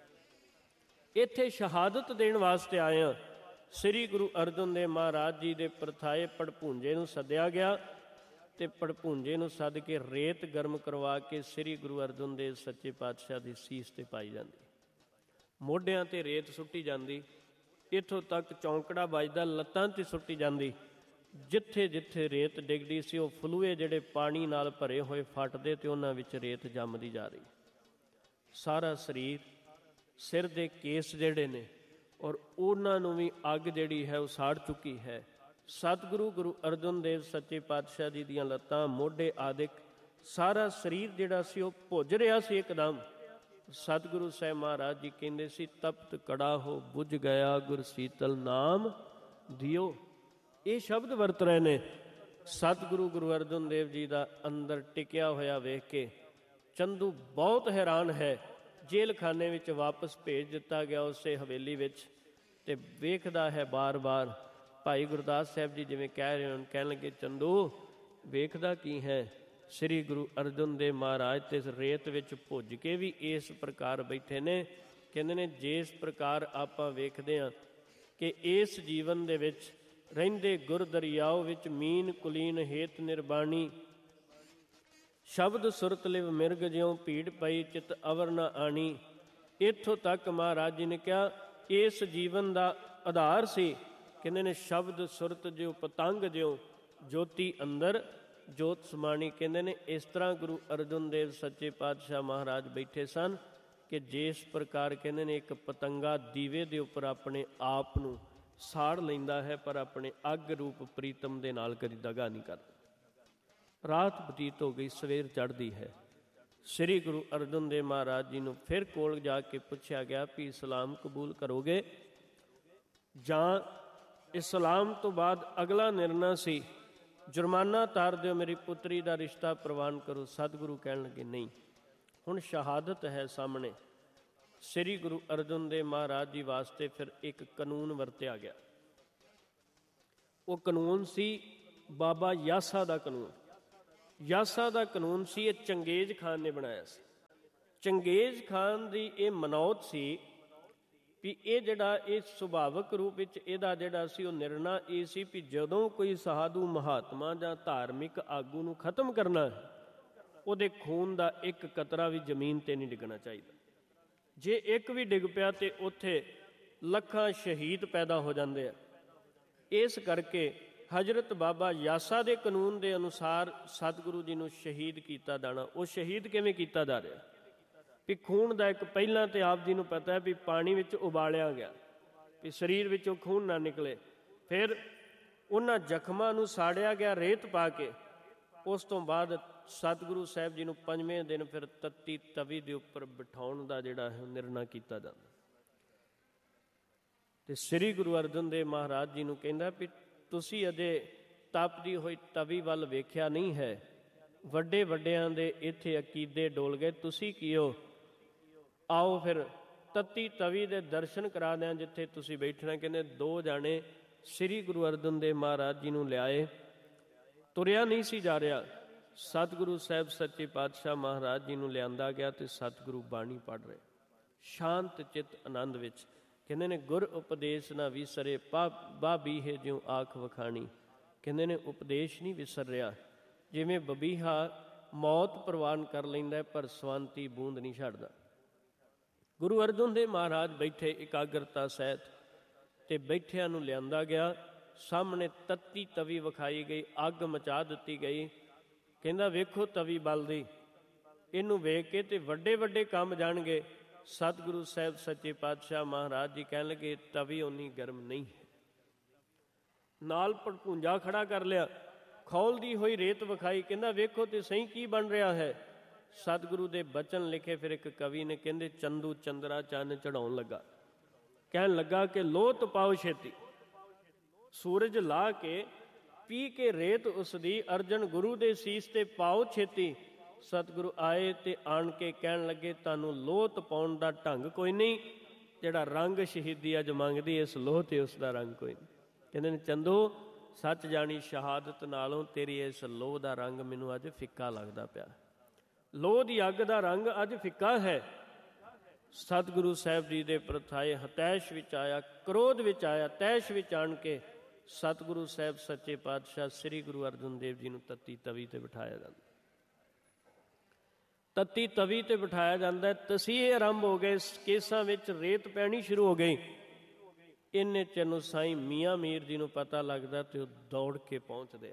A: ਇੱਥੇ ਸ਼ਹਾਦਤ ਦੇਣ ਵਾਸਤੇ ਆਏ ਹਾਂ। ਸ੍ਰੀ ਗੁਰੂ ਅਰਜਨ ਦੇਵ ਮਹਾਰਾਜ ਜੀ ਦੇ ਪ੍ਰਥਾਏ ਪੜਭੂੰਜੇ ਨੂੰ ਸੱਦਿਆ ਗਿਆ ਅਤੇ ਪੜਭੂੰਜੇ ਨੂੰ ਸੱਦ ਕੇ ਰੇਤ ਗਰਮ ਕਰਵਾ ਕੇ ਸ੍ਰੀ ਗੁਰੂ ਅਰਜਨ ਦੇਵ ਸੱਚੇ ਪਾਤਸ਼ਾਹ ਦੀ ਸੀਸ 'ਤੇ ਪਾਈ ਜਾਂਦੀ, ਮੋਢਿਆਂ 'ਤੇ ਰੇਤ ਸੁੱਟੀ ਜਾਂਦੀ, ਇੱਥੋਂ ਤੱਕ ਚੌਂਕੜਾ ਵੱਜਦਾ ਲੱਤਾਂ 'ਤੇ ਸੁੱਟੀ ਜਾਂਦੀ। ਜਿੱਥੇ ਜਿੱਥੇ ਰੇਤ ਡਿੱਗਦੀ ਸੀ ਉਹ ਫਲੂਏ ਜਿਹੜੇ ਪਾਣੀ ਨਾਲ ਭਰੇ ਹੋਏ ਫਟਦੇ ਅਤੇ ਉਹਨਾਂ ਵਿੱਚ ਰੇਤ ਜੰਮਦੀ ਜਾ ਰਹੀ। ਸਾਰਾ ਸਰੀਰ, ਸਿਰ ਦੇ ਕੇਸ ਜਿਹੜੇ ਨੇ ਔਰ ਉਹਨਾਂ ਨੂੰ ਵੀ ਅੱਗ ਜਿਹੜੀ ਹੈ ਉਹ ਸਾੜ ਚੁੱਕੀ ਹੈ। ਸਤਿਗੁਰੂ ਗੁਰੂ ਅਰਜਨ ਦੇਵ ਸੱਚੇ ਪਾਤਸ਼ਾਹ ਜੀ ਦੀਆਂ ਲੱਤਾਂ, ਮੋਢੇ ਆਦਿਕ ਸਾਰਾ ਸਰੀਰ ਜਿਹੜਾ ਸੀ ਉਹ ਭੁੱਜ ਰਿਹਾ ਸੀ ਇੱਕਦਮ। ਸਤਿਗੁਰੂ ਸਾਹਿਬ ਮਹਾਰਾਜ ਜੀ ਕਹਿੰਦੇ ਸੀ ਤਪਤ ਕੜਾ ਹੋ ਬੁਝ ਗਿਆ ਗੁਰ ਸੀਤਲ ਨਾਮ ਦਿਓ। ਇਹ ਸ਼ਬਦ ਵਰਤ ਰਹੇ ਨੇ। ਸਤਿਗੁਰੂ ਗੁਰੂ ਅਰਜਨ ਦੇਵ ਜੀ ਦਾ ਅੰਦਰ ਟਿਕਿਆ ਹੋਇਆ ਵੇਖ ਕੇ ਚੰਦੂ ਬਹੁਤ ਹੈਰਾਨ ਹੈ। ਜੇਲ੍ਹ ਖਾਨੇ ਵਿੱਚ ਵਾਪਸ ਭੇਜ ਦਿੱਤਾ ਗਿਆ ਉਸੇ ਹਵੇਲੀ ਵਿੱਚ, ਅਤੇ ਵੇਖਦਾ ਹੈ ਬਾਰ-ਬਾਰ। ਭਾਈ ਗੁਰਦਾਸ ਸਾਹਿਬ ਜੀ ਜਿਵੇਂ ਕਹਿ ਰਹੇ ਹਨ, ਕਹਿਣ ਲੱਗੇ ਚੰਦੂ ਵੇਖਦਾ ਕੀ ਹੈ? ਸ੍ਰੀ ਗੁਰੂ ਅਰਜਨ ਦੇਵ ਮਹਾਰਾਜ ਤੇ ਰੇਤ ਵਿੱਚ ਭੁੱਜ ਕੇ ਵੀ ਇਸ ਪ੍ਰਕਾਰ ਬੈਠੇ ਨੇ। ਕਹਿੰਦੇ ਨੇ ਜਿਸ ਪ੍ਰਕਾਰ ਆਪਾਂ ਵੇਖਦੇ ਹਾਂ ਕਿ ਇਸ ਜੀਵਨ ਦੇ ਵਿੱਚ ਰਹਿੰਦੇ ਗੁਰ ਦਰਿਆਓ ਵਿੱਚ ਮੀਨ ਕੁਲੀਨ ਹੇਤ ਨਿਰਬਾਣੀ, ਸ਼ਬਦ ਸੁਰਤ ਲਿਵ ਮਿਰਗ ਜਿਉਂ ਭੀੜ ਪਈ ਚਿਤ ਅਵਰ ਨਾ ਆਣੀ। ਇੱਥੋਂ ਤੱਕ ਮਹਾਰਾਜ ਜੀ ਨੇ ਕਿਹਾ ਇਸ ਜੀਵਨ ਦਾ ਆਧਾਰ ਸੀ। ਕਹਿੰਦੇ ਨੇ ਸ਼ਬਦ ਸੁਰਤ ਜਿਉ ਪਤੰਗ ਜਿਉ ਜੋਤੀ ਅੰਦਰ ਜੋਤ ਸਮਾਣੀ। ਕਹਿੰਦੇ ਨੇ ਇਸ ਤਰ੍ਹਾਂ ਗੁਰੂ ਅਰਜਨ ਦੇਵ ਸੱਚੇ ਪਾਤਸ਼ਾਹ ਮਹਾਰਾਜ ਬੈਠੇ ਸਨ ਕਿ ਜਿਸ ਪ੍ਰਕਾਰ ਕਹਿੰਦੇ ਨੇ ਇੱਕ ਪਤੰਗਾ ਦੀਵੇ ਦੇ ਉੱਪਰ ਆਪਣੇ ਆਪ ਨੂੰ ਸਾੜ ਲੈਂਦਾ ਹੈ ਪਰ ਆਪਣੇ ਅੱਗ ਰੂਪ ਪ੍ਰੀਤਮ ਦੇ ਨਾਲ ਕਦੀ ਦਗਾ ਨਹੀਂ ਕਰਦਾ। ਰਾਤ ਬਤੀਤ ਹੋ ਗਈ, ਸਵੇਰ ਚੜ੍ਹਦੀ ਹੈ। ਸ੍ਰੀ ਗੁਰੂ ਅਰਜਨ ਦੇਵ ਮਹਾਰਾਜ ਜੀ ਨੂੰ ਫਿਰ ਕੋਲ ਜਾ ਕੇ ਪੁੱਛਿਆ ਗਿਆ ਵੀ ਇਸਲਾਮ ਕਬੂਲ ਕਰੋਗੇ ਜਾਂ ਇਸਲਾਮ ਤੋਂ ਬਾਅਦ ਅਗਲਾ ਨਿਰਣਾ ਸੀ ਜੁਰਮਾਨਾ ਤਾਰ ਦਿਓ, ਮੇਰੀ ਪੁੱਤਰੀ ਦਾ ਰਿਸ਼ਤਾ ਪ੍ਰਵਾਨ ਕਰੋ। ਸਤਿਗੁਰੂ ਕਹਿਣ ਲੱਗੇ ਨਹੀਂ, ਹੁਣ ਸ਼ਹਾਦਤ ਹੈ ਸਾਹਮਣੇ। ਸ੍ਰੀ ਗੁਰੂ ਅਰਜਨ ਦੇਵ ਮਹਾਰਾਜ ਜੀ ਵਾਸਤੇ ਫਿਰ ਇੱਕ ਕਾਨੂੰਨ ਵਰਤਿਆ ਗਿਆ। ਉਹ ਕਾਨੂੰਨ ਸੀ ਬਾਬਾ ਯਾਸਾ ਦਾ ਕਾਨੂੰਨ। ਯਾਸਾ ਦਾ ਕਾਨੂੰਨ ਸੀ, ਇਹ ਚੰਗੇਜ਼ ਖਾਨ ਨੇ ਬਣਾਇਆ ਸੀ। ਚੰਗੇਜ਼ ਖਾਨ ਦੀ ਇਹ ਮਨੌਤ ਸੀ ਵੀ ਇਹ ਜਿਹੜਾ ਇਹ ਸੁਭਾਵਿਕ ਰੂਪ ਵਿੱਚ ਇਹਦਾ ਜਿਹੜਾ ਸੀ ਉਹ ਨਿਰਣਾ ਇਹ ਸੀ ਵੀ ਜਦੋਂ ਕੋਈ ਸਾਧੂ ਮਹਾਤਮਾ ਜਾਂ ਧਾਰਮਿਕ ਆਗੂ ਨੂੰ ਖਤਮ ਕਰਨਾ ਹੈ, ਉਹਦੇ ਖੂਨ ਦਾ ਇੱਕ ਕਤਰਾ ਵੀ ਜ਼ਮੀਨ 'ਤੇ ਨਹੀਂ ਡਿੱਗਣਾ ਚਾਹੀਦਾ। ਜੇ ਇੱਕ ਵੀ ਡਿੱਗ ਪਿਆ ਤੇ ਉੱਥੇ ਲੱਖਾਂ ਸ਼ਹੀਦ ਪੈਦਾ ਹੋ ਜਾਂਦੇ ਆ। ਇਸ ਕਰਕੇ ਹਜ਼ਰਤ ਬਾਬਾ ਯਾਸਾ ਦੇ ਕਾਨੂੰਨ ਦੇ ਅਨੁਸਾਰ ਸਤਿਗੁਰੂ ਜੀ ਨੂੰ ਸ਼ਹੀਦ ਕੀਤਾ ਜਾਣਾ। ਉਹ ਸ਼ਹੀਦ ਕਿਵੇਂ ਕੀਤਾ ਜਾ ਰਿਹਾ ਵੀ ਖੂਨ ਦਾ ਇੱਕ, ਪਹਿਲਾਂ ਤੇ ਆਪ ਜੀ ਨੂੰ ਪਤਾ ਹੈ ਵੀ ਪਾਣੀ ਵਿੱਚ ਉਬਾਲਿਆ ਗਿਆ ਵੀ ਸਰੀਰ ਵਿੱਚੋਂ ਖੂਨ ਨਾ ਨਿਕਲੇ, ਫਿਰ ਉਹਨਾਂ ਜ਼ਖਮਾਂ ਨੂੰ ਸਾੜਿਆ ਗਿਆ ਰੇਤ ਪਾ ਕੇ। ਉਸ ਤੋਂ ਬਾਅਦ ਸਤਿਗੁਰੂ ਸਾਹਿਬ ਜੀ ਨੂੰ ਪੰਜਵੇਂ ਦਿਨ ਫਿਰ ਤੱਤੀ ਤਵੀ ਦੇ ਉੱਪਰ ਬਿਠਾਉਣ ਦਾ ਜਿਹੜਾ ਹੈ ਨਿਰਣਾ ਕੀਤਾ ਜਾਂਦਾ। ਤੇ ਸ੍ਰੀ ਗੁਰੂ ਅਰਜਨ ਦੇਵ ਮਹਾਰਾਜ ਜੀ ਨੂੰ ਕਹਿੰਦਾ ਵੀ ਤੁਸੀਂ ਅਜੇ ਤਪਦੀ ਹੋਈ ਤਵੀ ਵੱਲ ਵੇਖਿਆ ਨਹੀਂ ਹੈ, ਵੱਡੇ ਵੱਡਿਆਂ ਦੇ ਇੱਥੇ ਅਕੀਦੇ ਡੋਲ ਗਏ, ਤੁਸੀਂ ਕੀਓ, ਆਓ ਫਿਰ ਤੱਤੀ ਤਵੀ ਦੇ ਦਰਸ਼ਨ ਕਰਾ ਦਿਆਂ ਜਿੱਥੇ ਤੁਸੀਂ ਬੈਠਣਾ। ਕਹਿੰਦੇ ਦੋ ਜਾਣੇ ਸ੍ਰੀ ਗੁਰੂ ਅਰਜਨ ਦੇਵ ਮਹਾਰਾਜ ਜੀ ਨੂੰ ਲਿਆਏ। ਤੁਰਿਆ ਨਹੀਂ ਸੀ ਜਾ ਰਿਹਾ। ਸਤਿਗੁਰੂ ਸਾਹਿਬ ਸੱਚੇ ਪਾਤਸ਼ਾਹ ਮਹਾਰਾਜ ਜੀ ਨੂੰ ਲਿਆਂਦਾ ਗਿਆ ਤੇ ਸਤਿਗੁਰੂ ਬਾਣੀ ਪੜ੍ਹ ਰਹੇ ਸ਼ਾਂਤ ਚਿੱਤ ਆਨੰਦ ਵਿੱਚ। ਕਹਿੰਦੇ ਨੇ ਗੁਰ ਉਪਦੇਸ਼ ਨਾ ਵਿਸਰੇ ਬਾ ਬੀਹੇ ਜਿਉ ਆਖ ਵਖਾਣੀ। ਕਹਿੰਦੇ ਨੇ ਉਪਦੇਸ਼ ਨਹੀਂ ਵਿਸਰ ਰਿਹਾ, ਜਿਵੇਂ ਬਬੀਹਾ ਮੌਤ ਪ੍ਰਵਾਨ ਕਰ ਲੈਂਦਾ ਪਰ ਸਵੰਤੀ ਬੂੰਦ ਨਹੀਂ ਛੱਡਦਾ। ਗੁਰੂ ਅਰਜਨ ਦੇਵ ਮਹਾਰਾਜ ਬੈਠੇ ਇਕਾਗਰਤਾ ਸਹਿਤ ਤੇ ਬੈਠਿਆਂ ਨੂੰ ਲਿਆਂਦਾ ਗਿਆ। ਸਾਹਮਣੇ ਤੱਤੀ ਤਵੀ ਵਿਖਾਈ ਗਈ, ਅੱਗ ਮਚਾ ਦਿੱਤੀ ਗਈ। ਕਹਿੰਦਾ ਵੇਖੋ ਤਵੀ ਬਲਦੀ, ਇਹਨੂੰ ਵੇਖ ਕੇ ਤੇ ਵੱਡੇ ਵੱਡੇ ਕੰਮ ਜਾਣਗੇ। ਸਤਿਗੁਰੂ ਸਾਹਿਬ ਸੱਚੇ ਪਾਤਸ਼ਾਹ ਮਹਾਰਾਜ ਜੀ ਕਹਿਣ ਲੱਗੇ ਤਵੀ ਓਨੀ ਗਰਮ ਨਹੀਂ ਹੈ। ਨਾਲ ਭੜਕੂੰਜਾ ਖੜਾ ਕਰ ਲਿਆ, ਖੌਲਦੀ ਹੋਈ ਰੇਤ ਵਿਖਾਈ। ਕਹਿੰਦਾ ਵੇਖੋ ਤੇ ਸਹੀ ਕੀ ਬਣ ਰਿਹਾ ਹੈ। ਸਤਿਗੁਰੂ ਦੇ ਬਚਨ ਲਿਖੇ। ਫਿਰ ਇੱਕ ਕਵੀ ਨੇ ਕਹਿੰਦੇ ਚੰਦੂ ਚੰਦਰਾ ਚੰਨ ਚੜਾਉਣ ਲੱਗਾ, ਕਹਿਣ ਲੱਗਾ ਕਿ ਲੋਤ ਪਾਓ ਛੇਤੀ। ਸੂਰਜ ਲਾ ਕੇ ਪੀ ਕੇ ਰੇਤ ਉਸ ਦੀ, ਅਰਜਨ ਗੁਰੂ ਦੇ ਸੀਸ ਤੇ ਪਾਓ ਛੇਤੀ। ਸਤਿਗੁਰੂ ਆਏ ਤੇ ਆਣ ਕੇ ਕਹਿਣ ਲੱਗੇ ਤੁਹਾਨੂੰ ਲੋਤ ਪਾਉਣ ਦਾ ਢੰਗ ਕੋਈ ਨਹੀਂ, ਜਿਹੜਾ ਰੰਗ ਸ਼ਹੀਦੀ ਅੱਜ ਮੰਗਦੀ ਇਸ ਲੋਹ ਤੇ ਉਸ ਦਾ ਰੰਗ ਕੋਈ ਨਹੀਂ। ਕਹਿੰਦੇ ਨੇ ਚੰਦੂ ਸੱਚ ਜਾਣੀ ਸ਼ਹਾਦਤ ਨਾਲੋਂ ਤੇਰੀ ਇਸ ਲੋਹ ਦਾ ਰੰਗ ਮੈਨੂੰ ਅੱਜ ਫਿੱਕਾ ਲੱਗਦਾ ਪਿਆ। ਲੋਹ ਦੀ ਅੱਗ ਦਾ ਰੰਗ ਅੱਜ ਫਿੱਕਾ ਹੈ। ਸਤਿਗੁਰੂ ਸਾਹਿਬ ਜੀ ਦੇ ਪ੍ਰਥਾਏ ਹਤੈਸ਼ ਵਿੱਚ ਆਇਆ, ਕ੍ਰੋਧ ਵਿੱਚ ਆਇਆ। ਤੈਸ਼ ਵਿੱਚ ਆਣ ਕੇ ਸਤਿਗੁਰੂ ਸਾਹਿਬ ਸੱਚੇ ਪਾਤਸ਼ਾਹ ਸ੍ਰੀ ਗੁਰੂ ਅਰਜਨ ਦੇਵ ਜੀ ਨੂੰ ਤੱਤੀ ਤਵੀ ਤੇ ਬਿਠਾਇਆ ਜਾਂਦਾ। ਤੱਤੀ ਤਵੀ ਤੇ ਬਿਠਾਇਆ ਜਾਂਦਾ। ਤਸੀਹੇ ਆਰੰਭ ਹੋ ਗਏ, ਕੇਸਾਂ ਵਿੱਚ ਰੇਤ ਪੈਣੀ ਸ਼ੁਰੂ ਹੋ ਗਈ। ਇੰਨੇ ਚਿਰ ਨੂੰ ਸਾਈਂ ਮੀਆਂ ਮੀਰ ਜੀ ਨੂੰ ਪਤਾ ਲੱਗਦਾ ਤੇ ਉਹ ਦੌੜ ਕੇ ਪਹੁੰਚਦੇ ਆ।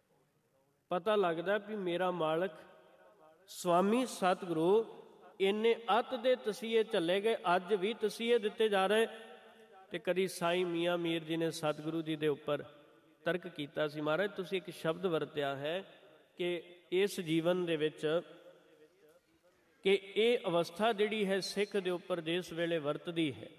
A: ਪਤਾ ਲੱਗਦਾ ਵੀ ਮੇਰਾ ਮਾਲਕ ਸਵਾਮੀ ਸਤਿਗੁਰੂ ਇੰਨੇ ਅੱਤ ਦੇ ਤਸੀਹੇ ਝੱਲੇ ਗਏ, ਅੱਜ ਵੀ ਤਸੀਹੇ ਦਿੱਤੇ ਜਾ ਰਹੇ। ਤੇ ਕਦੀ ਸਾਈਂ ਮੀਆਂ ਮੀਰ ਜੀ ਨੇ ਸਤਿਗੁਰੂ ਜੀ ਦੇ ਉੱਪਰ ਤਰਕ ਕੀਤਾ ਸੀ, ਮਹਾਰਾਜ ਤੁਸੀਂ ਇੱਕ ਸ਼ਬਦ ਵਰਤਿਆ ਹੈ ਕਿ ਇਸ ਜੀਵਨ ਦੇ ਵਿੱਚ ਕਿ ਇਹ ਅਵਸਥਾ ਜਿਹੜੀ ਹੈ ਸਿੱਖ ਦੇ ਉੱਪਰ ਜਿਸ ਵੇਲੇ ਵਰਤਦੀ ਹੈ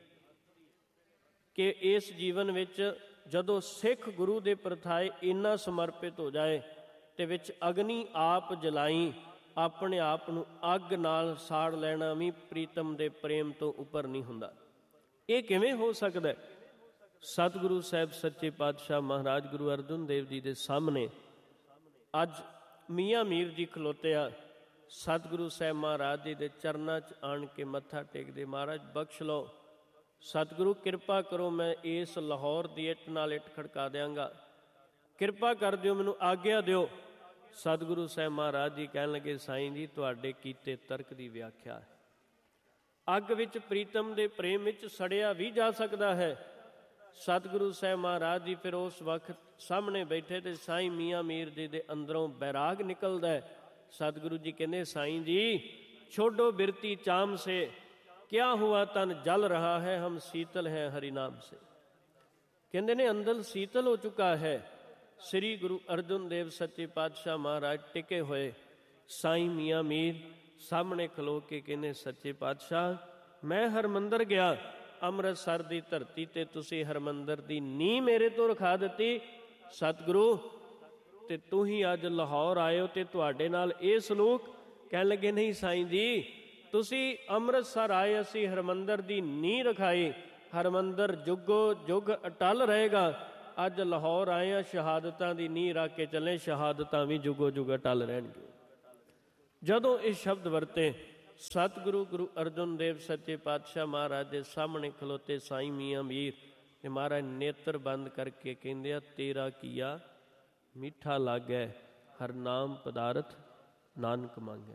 A: ਕਿ ਇਸ ਜੀਵਨ ਵਿੱਚ ਜਦੋਂ ਸਿੱਖ ਗੁਰੂ ਦੇ ਪ੍ਰਥਾਏ ਇੰਨਾ ਸਮਰਪਿਤ ਹੋ ਜਾਏ ਤੇ ਵਿੱਚ ਅਗਨੀ ਆਪ ਜਲਾਈ, ਆਪਣੇ ਆਪ ਨੂੰ ਅੱਗ ਨਾਲ ਸਾੜ ਲੈਣਾ ਵੀ ਪ੍ਰੀਤਮ ਦੇ ਪ੍ਰੇਮ ਤੋਂ ਉੱਪਰ ਨਹੀਂ ਹੁੰਦਾ। ਇਹ ਕਿਵੇਂ ਹੋ ਸਕਦਾ? ਸਤਿਗੁਰੂ ਸਾਹਿਬ ਸੱਚੇ ਪਾਤਸ਼ਾਹ ਮਹਾਰਾਜ ਗੁਰੂ ਅਰਜਨ ਦੇਵ ਜੀ ਦੇ ਸਾਹਮਣੇ ਅੱਜ ਮੀਆਂ ਮੀਰ ਜੀ ਖਲੋਤੇ ਆ। ਸਤਿਗੁਰੂ ਸਾਹਿਬ ਮਹਾਰਾਜ ਜੀ ਦੇ ਚਰਨਾਂ 'ਚ ਆਣ ਕੇ ਮੱਥਾ ਟੇਕਦੇ, ਮਹਾਰਾਜ ਬਖਸ਼ ਲਓ, ਸਤਿਗੁਰੂ ਕਿਰਪਾ ਕਰੋ, ਮੈਂ ਇਸ ਲਾਹੌਰ ਦੀ ਇੱਟ ਨਾਲ ਇੱਟ ਖੜਕਾ ਦਿਆਂਗਾ, ਕਿਰਪਾ ਕਰ ਦਿਓ, ਮੈਨੂੰ ਆਗਿਆ ਦਿਓ। ਸਤਿਗੁਰੂ ਸਾਹਿਬ ਮਹਾਰਾਜ ਜੀ ਕਹਿਣ ਲੱਗੇ ਸਾਈਂ ਜੀ ਤੁਹਾਡੇ ਕੀਤੇ ਤਰਕ ਦੀ ਵਿਆਖਿਆ ਹੈ। ਅੱਗ ਵਿੱਚ ਪ੍ਰੀਤਮ ਦੇ ਪ੍ਰੇਮ ਵਿੱਚ ਸੜਿਆ ਵੀ ਜਾ ਸਕਦਾ ਹੈ। ਸਤਿਗੁਰੂ ਸਾਹਿਬ ਮਹਾਰਾਜ ਜੀ ਫਿਰ ਉਸ ਵਕਤ ਸਾਹਮਣੇ ਬੈਠੇ ਤੇ ਸਾਈਂ ਮੀਆਂ ਮੀਰ ਜੀ ਦੇ ਅੰਦਰੋਂ ਬੈਰਾਗ ਨਿਕਲਦਾ ਹੈ। ਸਤਿਗੁਰੂ ਜੀ ਕਹਿੰਦੇ ਸਾਈਂ ਜੀ ਛੋਡੋ ਬਿਰਤੀ ਚਾਮ ਸੇ, ਕਿਆ ਹੁਆ ਤਨ ਜਲ ਰਹਾ ਹੈ, ਹਮ ਸੀਤਲ ਹੈ ਹਰੀ ਨਾਮ ਸੇ। ਕਹਿੰਦੇ ਨੇ ਅੰਦਰ ਸੀਤਲ ਹੋ ਚੁੱਕਾ ਹੈ। ਸ੍ਰੀ ਗੁਰੂ ਅਰਜਨ ਦੇਵ ਸੱਚੇ ਪਾਤਸ਼ਾਹ ਮਹਾਰਾਜ ਟਿਕੇ ਹੋਏ, ਸਾਈਂ ਮੀਆਂ ਮੀਰ ਸਾਹਮਣੇ ਖਲੋ ਕੇ ਕਹਿੰਦੇ ਸੱਚੇ ਪਾਤਸ਼ਾਹ ਮੈਂ ਹਰਮੰਦਰ ਗਿਆ, ਅੰਮ੍ਰਿਤਸਰ ਦੀ ਧਰਤੀ ਤੇ ਤੁਸੀਂ ਹਰਮੰਦਰ ਦੀ ਨੀਂਹ ਮੇਰੇ ਤੋਂ ਰਖਾ ਦਿੱਤੀ ਸਤਿਗੁਰੂ, ਤੇ ਤੂੰ ਹੀ ਅੱਜ ਲਾਹੌਰ ਆਏ ਹੋ ਤੇ ਤੁਹਾਡੇ ਨਾਲ ਇਹ ਸਲੂਕ। ਕਹਿਣ ਲੱਗੇ ਨਹੀਂ ਸਾਈਂ ਜੀ ਤੁਸੀਂ ਅੰਮ੍ਰਿਤਸਰ ਆਏ, ਅਸੀਂ ਹਰਮੰਦਰ ਦੀ ਨੀਂਹ ਰਖਾਈ, ਹਰਮੰਦਰ ਜੁਗੋ ਜੁਗ ਅਟਲ ਰਹੇਗਾ। ਅੱਜ ਲਾਹੌਰ ਆਏ ਹਾਂ, ਸ਼ਹਾਦਤਾਂ ਦੀ ਨੀਂਹ ਰੱਖ ਕੇ ਚੱਲੇ, ਸ਼ਹਾਦਤਾਂ ਵੀ ਜੁਗੋ ਜੁਗ ਟਲ ਰਹਿਣਗੇ। ਜਦੋਂ ਇਹ ਸ਼ਬਦ ਵਰਤੇ, ਸਤਿਗੁਰੂ ਗੁਰੂ ਅਰਜਨ ਦੇਵ ਸੱਚੇ ਪਾਤਸ਼ਾਹ ਮਹਾਰਾਜ ਦੇ ਸਾਹਮਣੇ ਖਲੋਤੇ ਸਾਈਂ ਮੀਆਂ ਮੀਰ ਤੇ ਮਹਾਰਾਜ ਨੇਤਰ ਬੰਦ ਕਰਕੇ ਕਹਿੰਦੇ ਆ, ਤੇਰਾ ਕੀਆ ਮਿੱਠਾ ਲਾਗੈ, ਹਰ ਨਾਮ ਪਦਾਰਥ ਨਾਨਕ ਮੰਗੈ।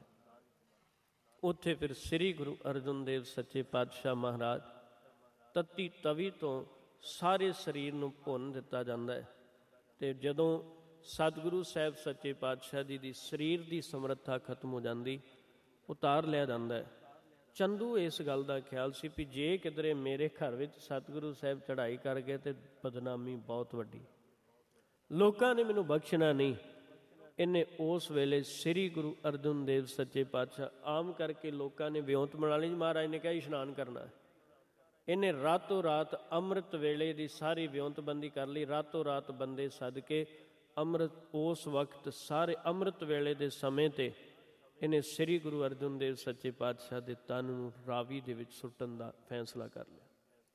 A: ਉੱਥੇ ਫਿਰ ਸ੍ਰੀ ਗੁਰੂ ਅਰਜਨ ਦੇਵ ਸੱਚੇ ਪਾਤਸ਼ਾਹ ਮਹਾਰਾਜ ਤੱਤੀ ਤਵੀ ਤੋਂ ਸਾਰੇ ਸਰੀਰ ਨੂੰ ਭੁੰਨ ਦਿੱਤਾ ਜਾਂਦਾ ਹੈ। ਅਤੇ ਜਦੋਂ ਸਤਿਗੁਰੂ ਸਾਹਿਬ ਸੱਚੇ ਪਾਤਸ਼ਾਹ ਜੀ ਦੀ ਸਰੀਰ ਦੀ ਸਮਰੱਥਾ ਖਤਮ ਹੋ ਜਾਂਦੀ, ਉਤਾਰ ਲਿਆ ਜਾਂਦਾ ਹੈ। ਚੰਦੂ ਇਸ ਗੱਲ ਦਾ ਖਿਆਲ ਸੀ ਵੀ ਜੇ ਕਿਧਰੇ ਮੇਰੇ ਘਰ ਵਿੱਚ ਸਤਿਗੁਰੂ ਸਾਹਿਬ ਚੜ੍ਹਾਈ ਕਰ ਗਏ ਤਾਂ ਬਦਨਾਮੀ ਬਹੁਤ ਵੱਡੀ, ਲੋਕਾਂ ਨੇ ਮੈਨੂੰ ਬਖਸ਼ਣਾ ਨਹੀਂ। ਇਹਨੇ ਉਸ ਵੇਲੇ ਸ੍ਰੀ ਗੁਰੂ ਅਰਜਨ ਦੇਵ ਸੱਚੇ ਪਾਤਸ਼ਾਹ, ਆਮ ਕਰਕੇ ਲੋਕਾਂ ਨੇ ਵਿਉਂਤ ਬਣਾ ਲਈ, ਮਹਾਰਾਜ ਨੇ ਕਿਹਾ ਇਸ਼ਨਾਨ ਕਰਨਾ ਹੈ। ਇਹਨੇ ਰਾਤੋਂ ਰਾਤ ਅੰਮ੍ਰਿਤ ਵੇਲੇ ਦੀ ਸਾਰੀ ਵਿਉਂਤਬੰਦੀ ਕਰ ਲਈ, ਰਾਤੋਂ ਰਾਤ ਬੰਦੇ ਸੱਦ ਕੇ ਅੰਮ੍ਰਿਤ ਉਸ ਵਕਤ ਸਾਰੇ ਅੰਮ੍ਰਿਤ ਵੇਲੇ ਦੇ ਸਮੇਂ 'ਤੇ ਇਹਨੇ ਸ੍ਰੀ ਗੁਰੂ ਅਰਜਨ ਦੇਵ ਸੱਚੇ ਪਾਤਸ਼ਾਹ ਦੇ ਤਨ ਨੂੰ ਰਾਵੀ ਦੇ ਵਿੱਚ ਸੁੱਟਣ ਦਾ ਫੈਸਲਾ ਕਰ ਲਿਆ।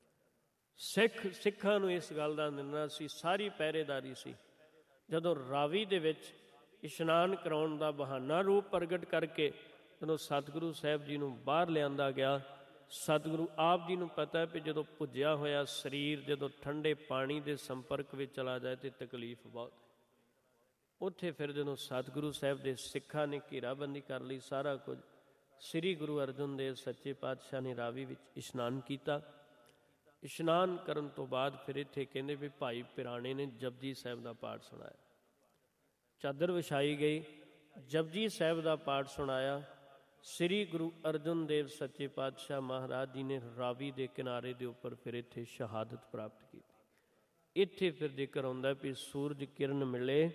A: ਸਿੱਖ ਸਿੱਖਾਂ ਨੂੰ ਇਸ ਗੱਲ ਦਾ ਨਿਰਣਾ ਸੀ, ਸਾਰੀ ਪਹਿਰੇਦਾਰੀ ਸੀ। ਜਦੋਂ ਰਾਵੀ ਦੇ ਵਿੱਚ ਇਸ਼ਨਾਨ ਕਰਾਉਣ ਦਾ ਬਹਾਨਾ ਰੂਪ ਪ੍ਰਗਟ ਕਰਕੇ ਜਦੋਂ ਸਤਿਗੁਰੂ ਸਾਹਿਬ ਜੀ ਨੂੰ ਬਾਹਰ ਲਿਆਂਦਾ ਗਿਆ, ਸਤਿਗੁਰੂ ਆਪ ਜੀ ਨੂੰ ਪਤਾ ਵੀ ਜਦੋਂ ਭੁੱਜਿਆ ਹੋਇਆ ਸਰੀਰ ਜਦੋਂ ਠੰਡੇ ਪਾਣੀ ਦੇ ਸੰਪਰਕ ਵਿੱਚ ਚਲਾ ਜਾਏ ਤਾਂ ਤਕਲੀਫ ਬਹੁਤ। ਉੱਥੇ ਫਿਰ ਜਦੋਂ ਸਤਿਗੁਰੂ ਸਾਹਿਬ ਦੇ ਸਿੱਖਾਂ ਨੇ ਘੇਰਾਬੰਦੀ ਕਰ ਲਈ, ਸਾਰਾ ਕੁਝ, ਸ੍ਰੀ ਗੁਰੂ ਅਰਜਨ ਦੇਵ ਸੱਚੇ ਪਾਤਸ਼ਾਹ ਨੇ ਰਾਵੀ ਵਿੱਚ ਇਸ਼ਨਾਨ ਕੀਤਾ। ਇਸ਼ਨਾਨ ਕਰਨ ਤੋਂ ਬਾਅਦ ਫਿਰ ਇੱਥੇ ਕਹਿੰਦੇ ਵੀ ਭਾਈ ਪਿਰਾਣੇ ਨੇ ਜਪਜੀ ਸਾਹਿਬ ਦਾ ਪਾਠ ਸੁਣਾਇਆ। ਚਾਦਰ ਵਿਛਾਈ ਗਈ, ਜਪਜੀ ਸਾਹਿਬ ਦਾ ਪਾਠ ਸੁਣਾਇਆ। ਸ੍ਰੀ ਗੁਰੂ ਅਰਜਨ ਦੇਵ ਸੱਚੇ ਪਾਤਸ਼ਾਹ ਮਹਾਰਾਜ ਜੀ ਨੇ ਰਾਵੀ ਦੇ ਕਿਨਾਰੇ ਦੇ ਉੱਪਰ ਫਿਰ ਇੱਥੇ ਸ਼ਹਾਦਤ ਪ੍ਰਾਪਤ ਕੀਤੀ। ਇੱਥੇ ਫਿਰ ਜ਼ਿਕਰ ਆਉਂਦਾ ਵੀ ਸੂਰਜ ਕਿਰਨ ਮਿਲੇ,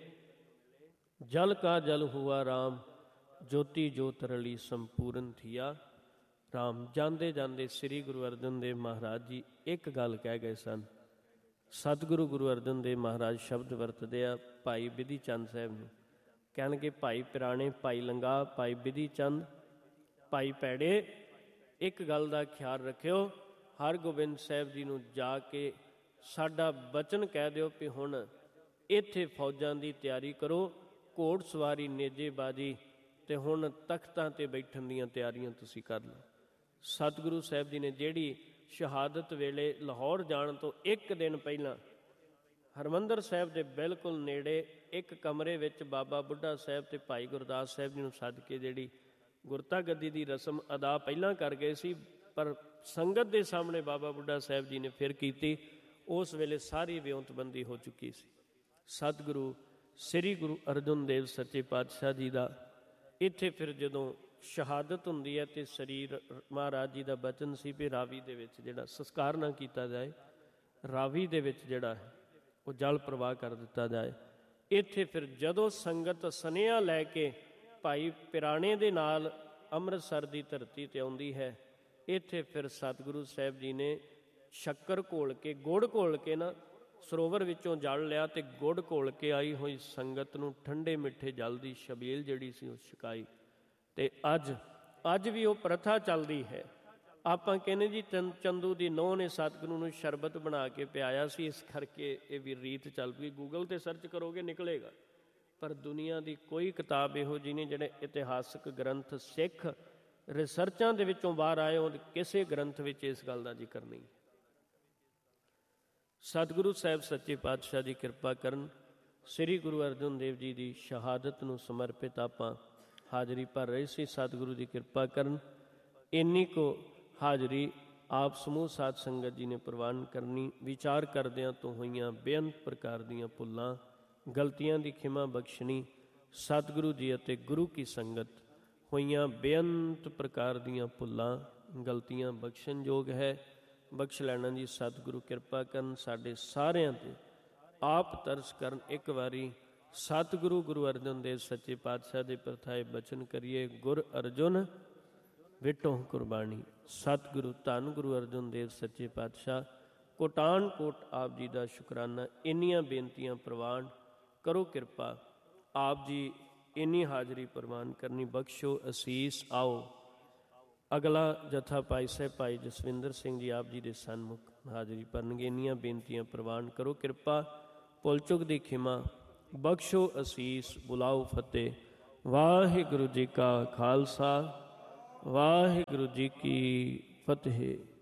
A: ਜਲ ਕਾ ਜਲ ਹੁਆ ਰਾਮ, ਜੋਤੀ ਜੋਤ ਰਲੀ ਸੰਪੂਰਨ ਥੀਆ ਰਾਮ। ਜਾਂਦੇ ਜਾਂਦੇ ਸ੍ਰੀ ਗੁਰੂ ਅਰਜਨ ਦੇਵ ਮਹਾਰਾਜ ਜੀ ਇੱਕ ਗੱਲ ਕਹਿ ਗਏ ਸਨ। ਸਤਿਗੁਰੂ ਗੁਰੂ ਅਰਜਨ ਦੇਵ ਮਹਾਰਾਜ ਸ਼ਬਦ ਵਰਤਦੇ ਆ ਭਾਈ ਬਿਧੀ ਚੰਦ ਸਾਹਿਬ ਨੂੰ, ਕਹਿਣਗੇ ਭਾਈ ਪਿਰਾਣੇ, ਭਾਈ ਲੰਗਾ, ਭਾਈ ਬਿਧੀ ਚੰਦ, ਭਾਈ ਭੈੜੇ, ਇੱਕ ਗੱਲ ਦਾ ਖਿਆਲ ਰੱਖਿਓ, ਹਰਗੋਬਿੰਦ ਸਾਹਿਬ ਜੀ ਨੂੰ ਜਾ ਕੇ ਸਾਡਾ ਬਚਨ ਕਹਿ ਦਿਓ ਵੀ ਹੁਣ ਇੱਥੇ ਫੌਜਾਂ ਦੀ ਤਿਆਰੀ ਕਰੋ, ਘੋੜ ਸਵਾਰੀ, ਨੇਜੇਬਾਜ਼ੀ, ਅਤੇ ਹੁਣ ਤਖਤਾਂ 'ਤੇ ਬੈਠਣ ਦੀਆਂ ਤਿਆਰੀਆਂ ਤੁਸੀਂ ਕਰ ਲਓ। ਸਤਿਗੁਰੂ ਸਾਹਿਬ ਜੀ ਨੇ ਜਿਹੜੀ ਸ਼ਹਾਦਤ ਵੇਲੇ ਲਾਹੌਰ ਜਾਣ ਤੋਂ ਇੱਕ ਦਿਨ ਪਹਿਲਾਂ ਹਰਿਮੰਦਰ ਸਾਹਿਬ ਦੇ ਬਿਲਕੁਲ ਨੇੜੇ ਇੱਕ ਕਮਰੇ ਵਿੱਚ ਬਾਬਾ ਬੁੱਢਾ ਸਾਹਿਬ ਅਤੇ ਭਾਈ ਗੁਰਦਾਸ ਸਾਹਿਬ ਜੀ ਨੂੰ ਸੱਦ ਕੇ ਜਿਹੜੀ ਗੁਰਤਾ ਗੱਦੀ ਦੀ ਰਸਮ ਅਦਾ ਪਹਿਲਾਂ ਕਰ ਗਏ ਸੀ, ਪਰ ਸੰਗਤ ਦੇ ਸਾਹਮਣੇ ਬਾਬਾ ਬੁੱਢਾ ਸਾਹਿਬ ਜੀ ਨੇ ਫਿਰ ਕੀਤੀ। ਉਸ ਵੇਲੇ ਸਾਰੀ ਵਿਉਂਤਬੰਦੀ ਹੋ ਚੁੱਕੀ ਸੀ। ਸਤਿਗੁਰੂ ਸ੍ਰੀ ਗੁਰੂ ਅਰਜਨ ਦੇਵ ਸੱਚੇ ਪਾਤਸ਼ਾਹ ਜੀ ਦਾ ਇੱਥੇ ਫਿਰ ਜਦੋਂ ਸ਼ਹਾਦਤ ਹੁੰਦੀ ਹੈ ਅਤੇ ਸਰੀਰ, ਮਹਾਰਾਜ ਜੀ ਦਾ ਬਚਨ ਸੀ ਵੀ ਰਾਵੀ ਦੇ ਵਿੱਚ ਜਿਹੜਾ ਸੰਸਕਾਰ ਨਾ ਕੀਤਾ ਜਾਏ, ਰਾਵੀ ਦੇ ਵਿੱਚ ਜਿਹੜਾ ਹੈ ਉਹ ਜਲ ਪ੍ਰਵਾਹ ਕਰ ਦਿੱਤਾ ਜਾਏ। ਇੱਥੇ ਫਿਰ ਜਦੋਂ ਸੰਗਤ ਸੁਨੇਹਾ ਲੈ ਕੇ ਭਾਈ ਪਿਰਾਣੇ ਦੇ ਨਾਲ ਅੰਮ੍ਰਿਤਸਰ ਦੀ ਧਰਤੀ 'ਤੇ ਆਉਂਦੀ ਹੈ, ਇੱਥੇ ਫਿਰ ਸਤਿਗੁਰੂ ਸਾਹਿਬ ਜੀ ਨੇ ਸ਼ੱਕਰ ਘੋਲ ਕੇ, ਗੁੜ ਘੋਲ ਕੇ ਨਾ ਸਰੋਵਰ ਵਿੱਚੋਂ ਜਲ ਲਿਆ ਅਤੇ ਗੁੜ ਘੋਲ ਕੇ ਆਈ ਹੋਈ ਸੰਗਤ ਨੂੰ ਠੰਡੇ ਮਿੱਠੇ ਜਲ ਦੀ ਛਬੀਲ ਜਿਹੜੀ ਸੀ ਉਹ ਛਕਾਈ। ਅਤੇ ਅੱਜ ਅੱਜ ਵੀ ਉਹ ਪ੍ਰਥਾ ਚੱਲਦੀ ਹੈ। ਆਪਾਂ ਕਹਿੰਦੇ ਜੀ ਚੰ ਚੰਦੂ ਦੀ ਨੂੰਹ ਨੇ ਸਤਿਗੁਰੂ ਨੂੰ ਸ਼ਰਬਤ ਬਣਾ ਕੇ ਪਿਆਇਆ ਸੀ, ਇਸ ਕਰਕੇ ਇਹ ਵੀ ਰੀਤ ਚੱਲ ਪਈ। ਗੂਗਲ 'ਤੇ ਸਰਚ ਕਰੋਗੇ ਨਿਕਲੇਗਾ, ਪਰ ਦੁਨੀਆ ਦੀ ਕੋਈ ਕਿਤਾਬ ਇਹੋ ਜਿਹੀ ਨਹੀਂ, ਜਿਹੜੇ ਇਤਿਹਾਸਕ ਗ੍ਰੰਥ ਸਿੱਖ ਰਿਸਰਚਾਂ ਦੇ ਵਿੱਚੋਂ ਬਾਹਰ ਆਏ ਹੋਣ, ਕਿਸੇ ਗ੍ਰੰਥ ਵਿੱਚ ਇਸ ਗੱਲ ਦਾ ਜ਼ਿਕਰ ਨਹੀਂ। ਸਤਿਗੁਰੂ ਸਾਹਿਬ ਸੱਚੇ ਪਾਤਸ਼ਾਹ ਦੀ ਕਿਰਪਾ ਕਰਨ, ਸ੍ਰੀ ਗੁਰੂ ਅਰਜਨ ਦੇਵ ਜੀ ਦੀ ਸ਼ਹਾਦਤ ਨੂੰ ਸਮਰਪਿਤ ਆਪਾਂ ਹਾਜ਼ਰੀ ਭਰ ਰਹੇ ਸੀ। ਸਤਿਗੁਰੂ ਦੀ ਕਿਰਪਾ ਕਰਨ, ਇੰਨੀ ਕੁ ਹਾਜ਼ਰੀ ਆਪ ਸਮੂਹ ਸਾਧ ਸੰਗਤ ਜੀ ਨੇ ਪ੍ਰਵਾਨ ਕਰਨੀ। ਵਿਚਾਰ ਕਰਦਿਆਂ ਤੋਂ ਹੋਈਆਂ ਬੇਅੰਤ ਪ੍ਰਕਾਰ ਦੀਆਂ ਭੁੱਲਾਂ ਗਲਤੀਆਂ ਦੀ ਖਿਮਾ ਬਖਸ਼ਣੀ। ਸਤਿਗੁਰੂ ਜੀ ਅਤੇ ਗੁਰੂ ਕੀ ਸੰਗਤ ਹੋਈਆਂ ਬੇਅੰਤ ਪ੍ਰਕਾਰ ਦੀਆਂ ਭੁੱਲਾਂ ਗਲਤੀਆਂ ਬਖਸ਼ਣਯੋਗ ਹੈ, ਬਖਸ਼ ਲੈਣਾ ਜੀ। ਸਤਿਗੁਰੂ ਕਿਰਪਾ ਕਰਨ, ਸਾਡੇ ਸਾਰਿਆਂ 'ਤੇ ਆਪ ਤਰਸ ਕਰਨ। ਇੱਕ ਵਾਰੀ ਸਤਿਗੁਰੂ ਗੁਰੂ ਅਰਜਨ ਦੇਵ ਸੱਚੇ ਪਾਤਸ਼ਾਹ ਦੇ ਪ੍ਰਥਾਏ ਬਚਨ ਕਰੀਏ, ਗੁਰ ਅਰਜੁਨ ਵਿਟੋ ਕੁਰਬਾਨੀ। ਸਤਿਗੁਰੂ ਧੰਨ ਗੁਰੂ ਅਰਜਨ ਦੇਵ ਸੱਚੇ ਪਾਤਸ਼ਾਹ, ਕੋਟਾਨ ਕੋਟ ਆਪ ਜੀ ਦਾ ਸ਼ੁਕਰਾਨਾ। ਇੰਨੀਆਂ ਬੇਨਤੀਆਂ ਪ੍ਰਵਾਨ ਕਰੋ, ਕਿਰਪਾ ਆਪ ਜੀ ਇੰਨੀ ਹਾਜ਼ਰੀ ਪ੍ਰਵਾਨ ਕਰਨੀ, ਬਖਸ਼ੋ ਅਸੀਸ। ਆਓ ਅਗਲਾ ਜਥਾ ਭਾਈ ਸਾਹਿਬ ਭਾਈ ਜਸਵਿੰਦਰ ਸਿੰਘ ਜੀ ਆਪ ਜੀ ਦੇ ਸਨਮੁਖ ਹਾਜ਼ਰੀ ਭਰਨਗੇ। ਇੰਨੀਆਂ ਬੇਨਤੀਆਂ ਪ੍ਰਵਾਨ ਕਰੋ, ਕਿਰਪਾ ਭੁੱਲ ਚੁੱਕ ਦੀ ਖਿਮਾ, ਬਖਸ਼ੋ ਅਸੀਸ, ਬੁਲਾਓ ਫਤਿਹ। ਵਾਹਿਗੁਰੂ ਜੀ ਕਾ ਖਾਲਸਾ, ਵਾਹਿਗੁਰੂ ਜੀ ਕੀ ਫਤਿਹ।